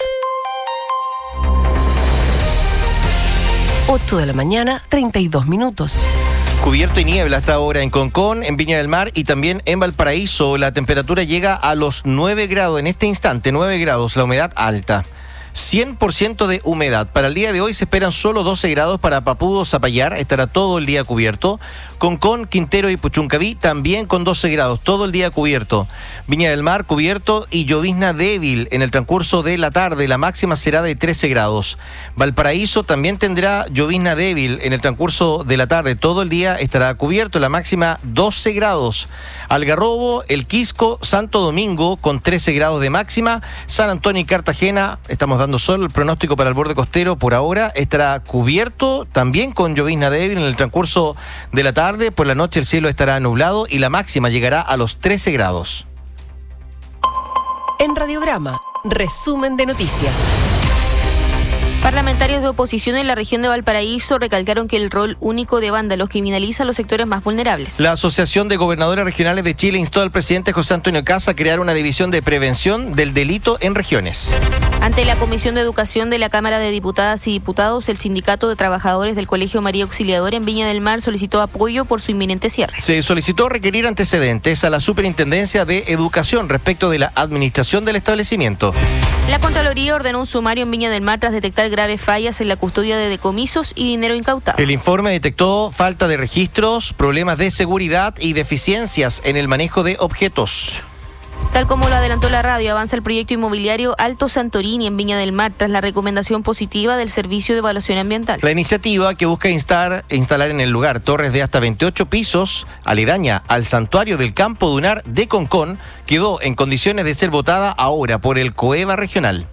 8 de la mañana, 32 minutos. Cubierto y niebla hasta ahora en Concón, en Viña del Mar y también en Valparaíso. La temperatura llega a los 9 grados en este instante, 9 grados, la humedad alta. 100% de humedad. Para el día de hoy se esperan solo 12 grados para Papudo, Zapallar, estará todo el día cubierto. Concón, Quintero y Puchuncaví también con 12 grados, todo el día cubierto. Viña del Mar cubierto y llovizna débil en el transcurso de la tarde, la máxima será de 13 grados. Valparaíso también tendrá llovizna débil en el transcurso de la tarde, todo el día estará cubierto, la máxima 12 grados. Algarrobo, El Quisco, Santo Domingo con 13 grados de máxima. San Antonio y Cartagena, estamos dando solo el pronóstico para el borde costero por ahora, estará cubierto también con llovizna débil en el transcurso de la tarde. Por la noche el cielo estará nublado y la máxima llegará a los 13 grados. En Radiograma, resumen de noticias. Parlamentarios de oposición en la región de Valparaíso recalcaron que el rol único de vándalos criminaliza a los sectores más vulnerables. La Asociación de Gobernadores Regionales de Chile instó al presidente José Antonio Kast a crear una división de prevención del delito en regiones. Ante la Comisión de Educación de la Cámara de Diputadas y Diputados, el Sindicato de Trabajadores del Colegio María Auxiliadora en Viña del Mar solicitó apoyo por su inminente cierre. Se solicitó requerir antecedentes a la Superintendencia de Educación respecto de la administración del establecimiento. La Contraloría ordenó un sumario en Viña del Mar tras detectar graves fallas en la custodia de decomisos y dinero incautado. El informe detectó falta de registros, problemas de seguridad y deficiencias en el manejo de objetos. Tal como lo adelantó la radio, avanza el proyecto inmobiliario Alto Santorini en Viña del Mar tras la recomendación positiva del Servicio de Evaluación Ambiental. La iniciativa, que busca instalar en el lugar torres de hasta 28 pisos, aledaña al santuario del Campo Dunar de Concón, quedó en condiciones de ser votada ahora por el COEVA regional.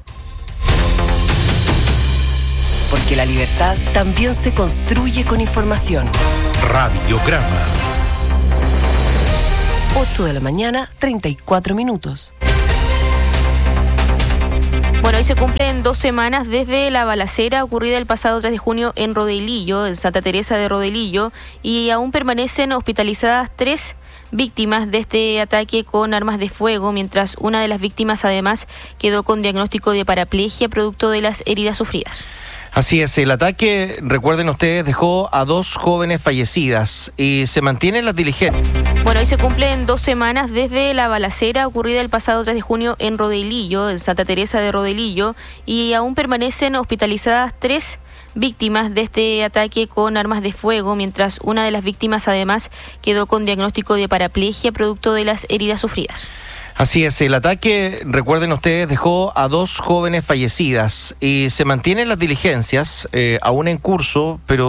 Porque la libertad también se construye con información. Radiograma. 8 de la mañana, 34 minutos. Bueno, hoy se cumplen 2 semanas desde la balacera ocurrida el pasado 3 de junio en Rodelillo, en Santa Teresa de Rodelillo, y aún permanecen hospitalizadas 3 víctimas de este ataque con armas de fuego, mientras una de las víctimas además quedó con diagnóstico de paraplegia producto de las heridas sufridas. Así es, el ataque, recuerden ustedes, dejó a 2 jóvenes fallecidas y se mantienen las diligencias. Bueno, hoy se cumplen 2 semanas desde la balacera ocurrida el pasado 3 de junio en Rodelillo, en Santa Teresa de Rodelillo, y aún permanecen hospitalizadas 3 víctimas de este ataque con armas de fuego, mientras una de las víctimas además quedó con diagnóstico de paraplegia producto de las heridas sufridas. Así es, el ataque, recuerden ustedes, dejó a 2 jóvenes fallecidas y se mantienen las diligencias, aún en curso, pero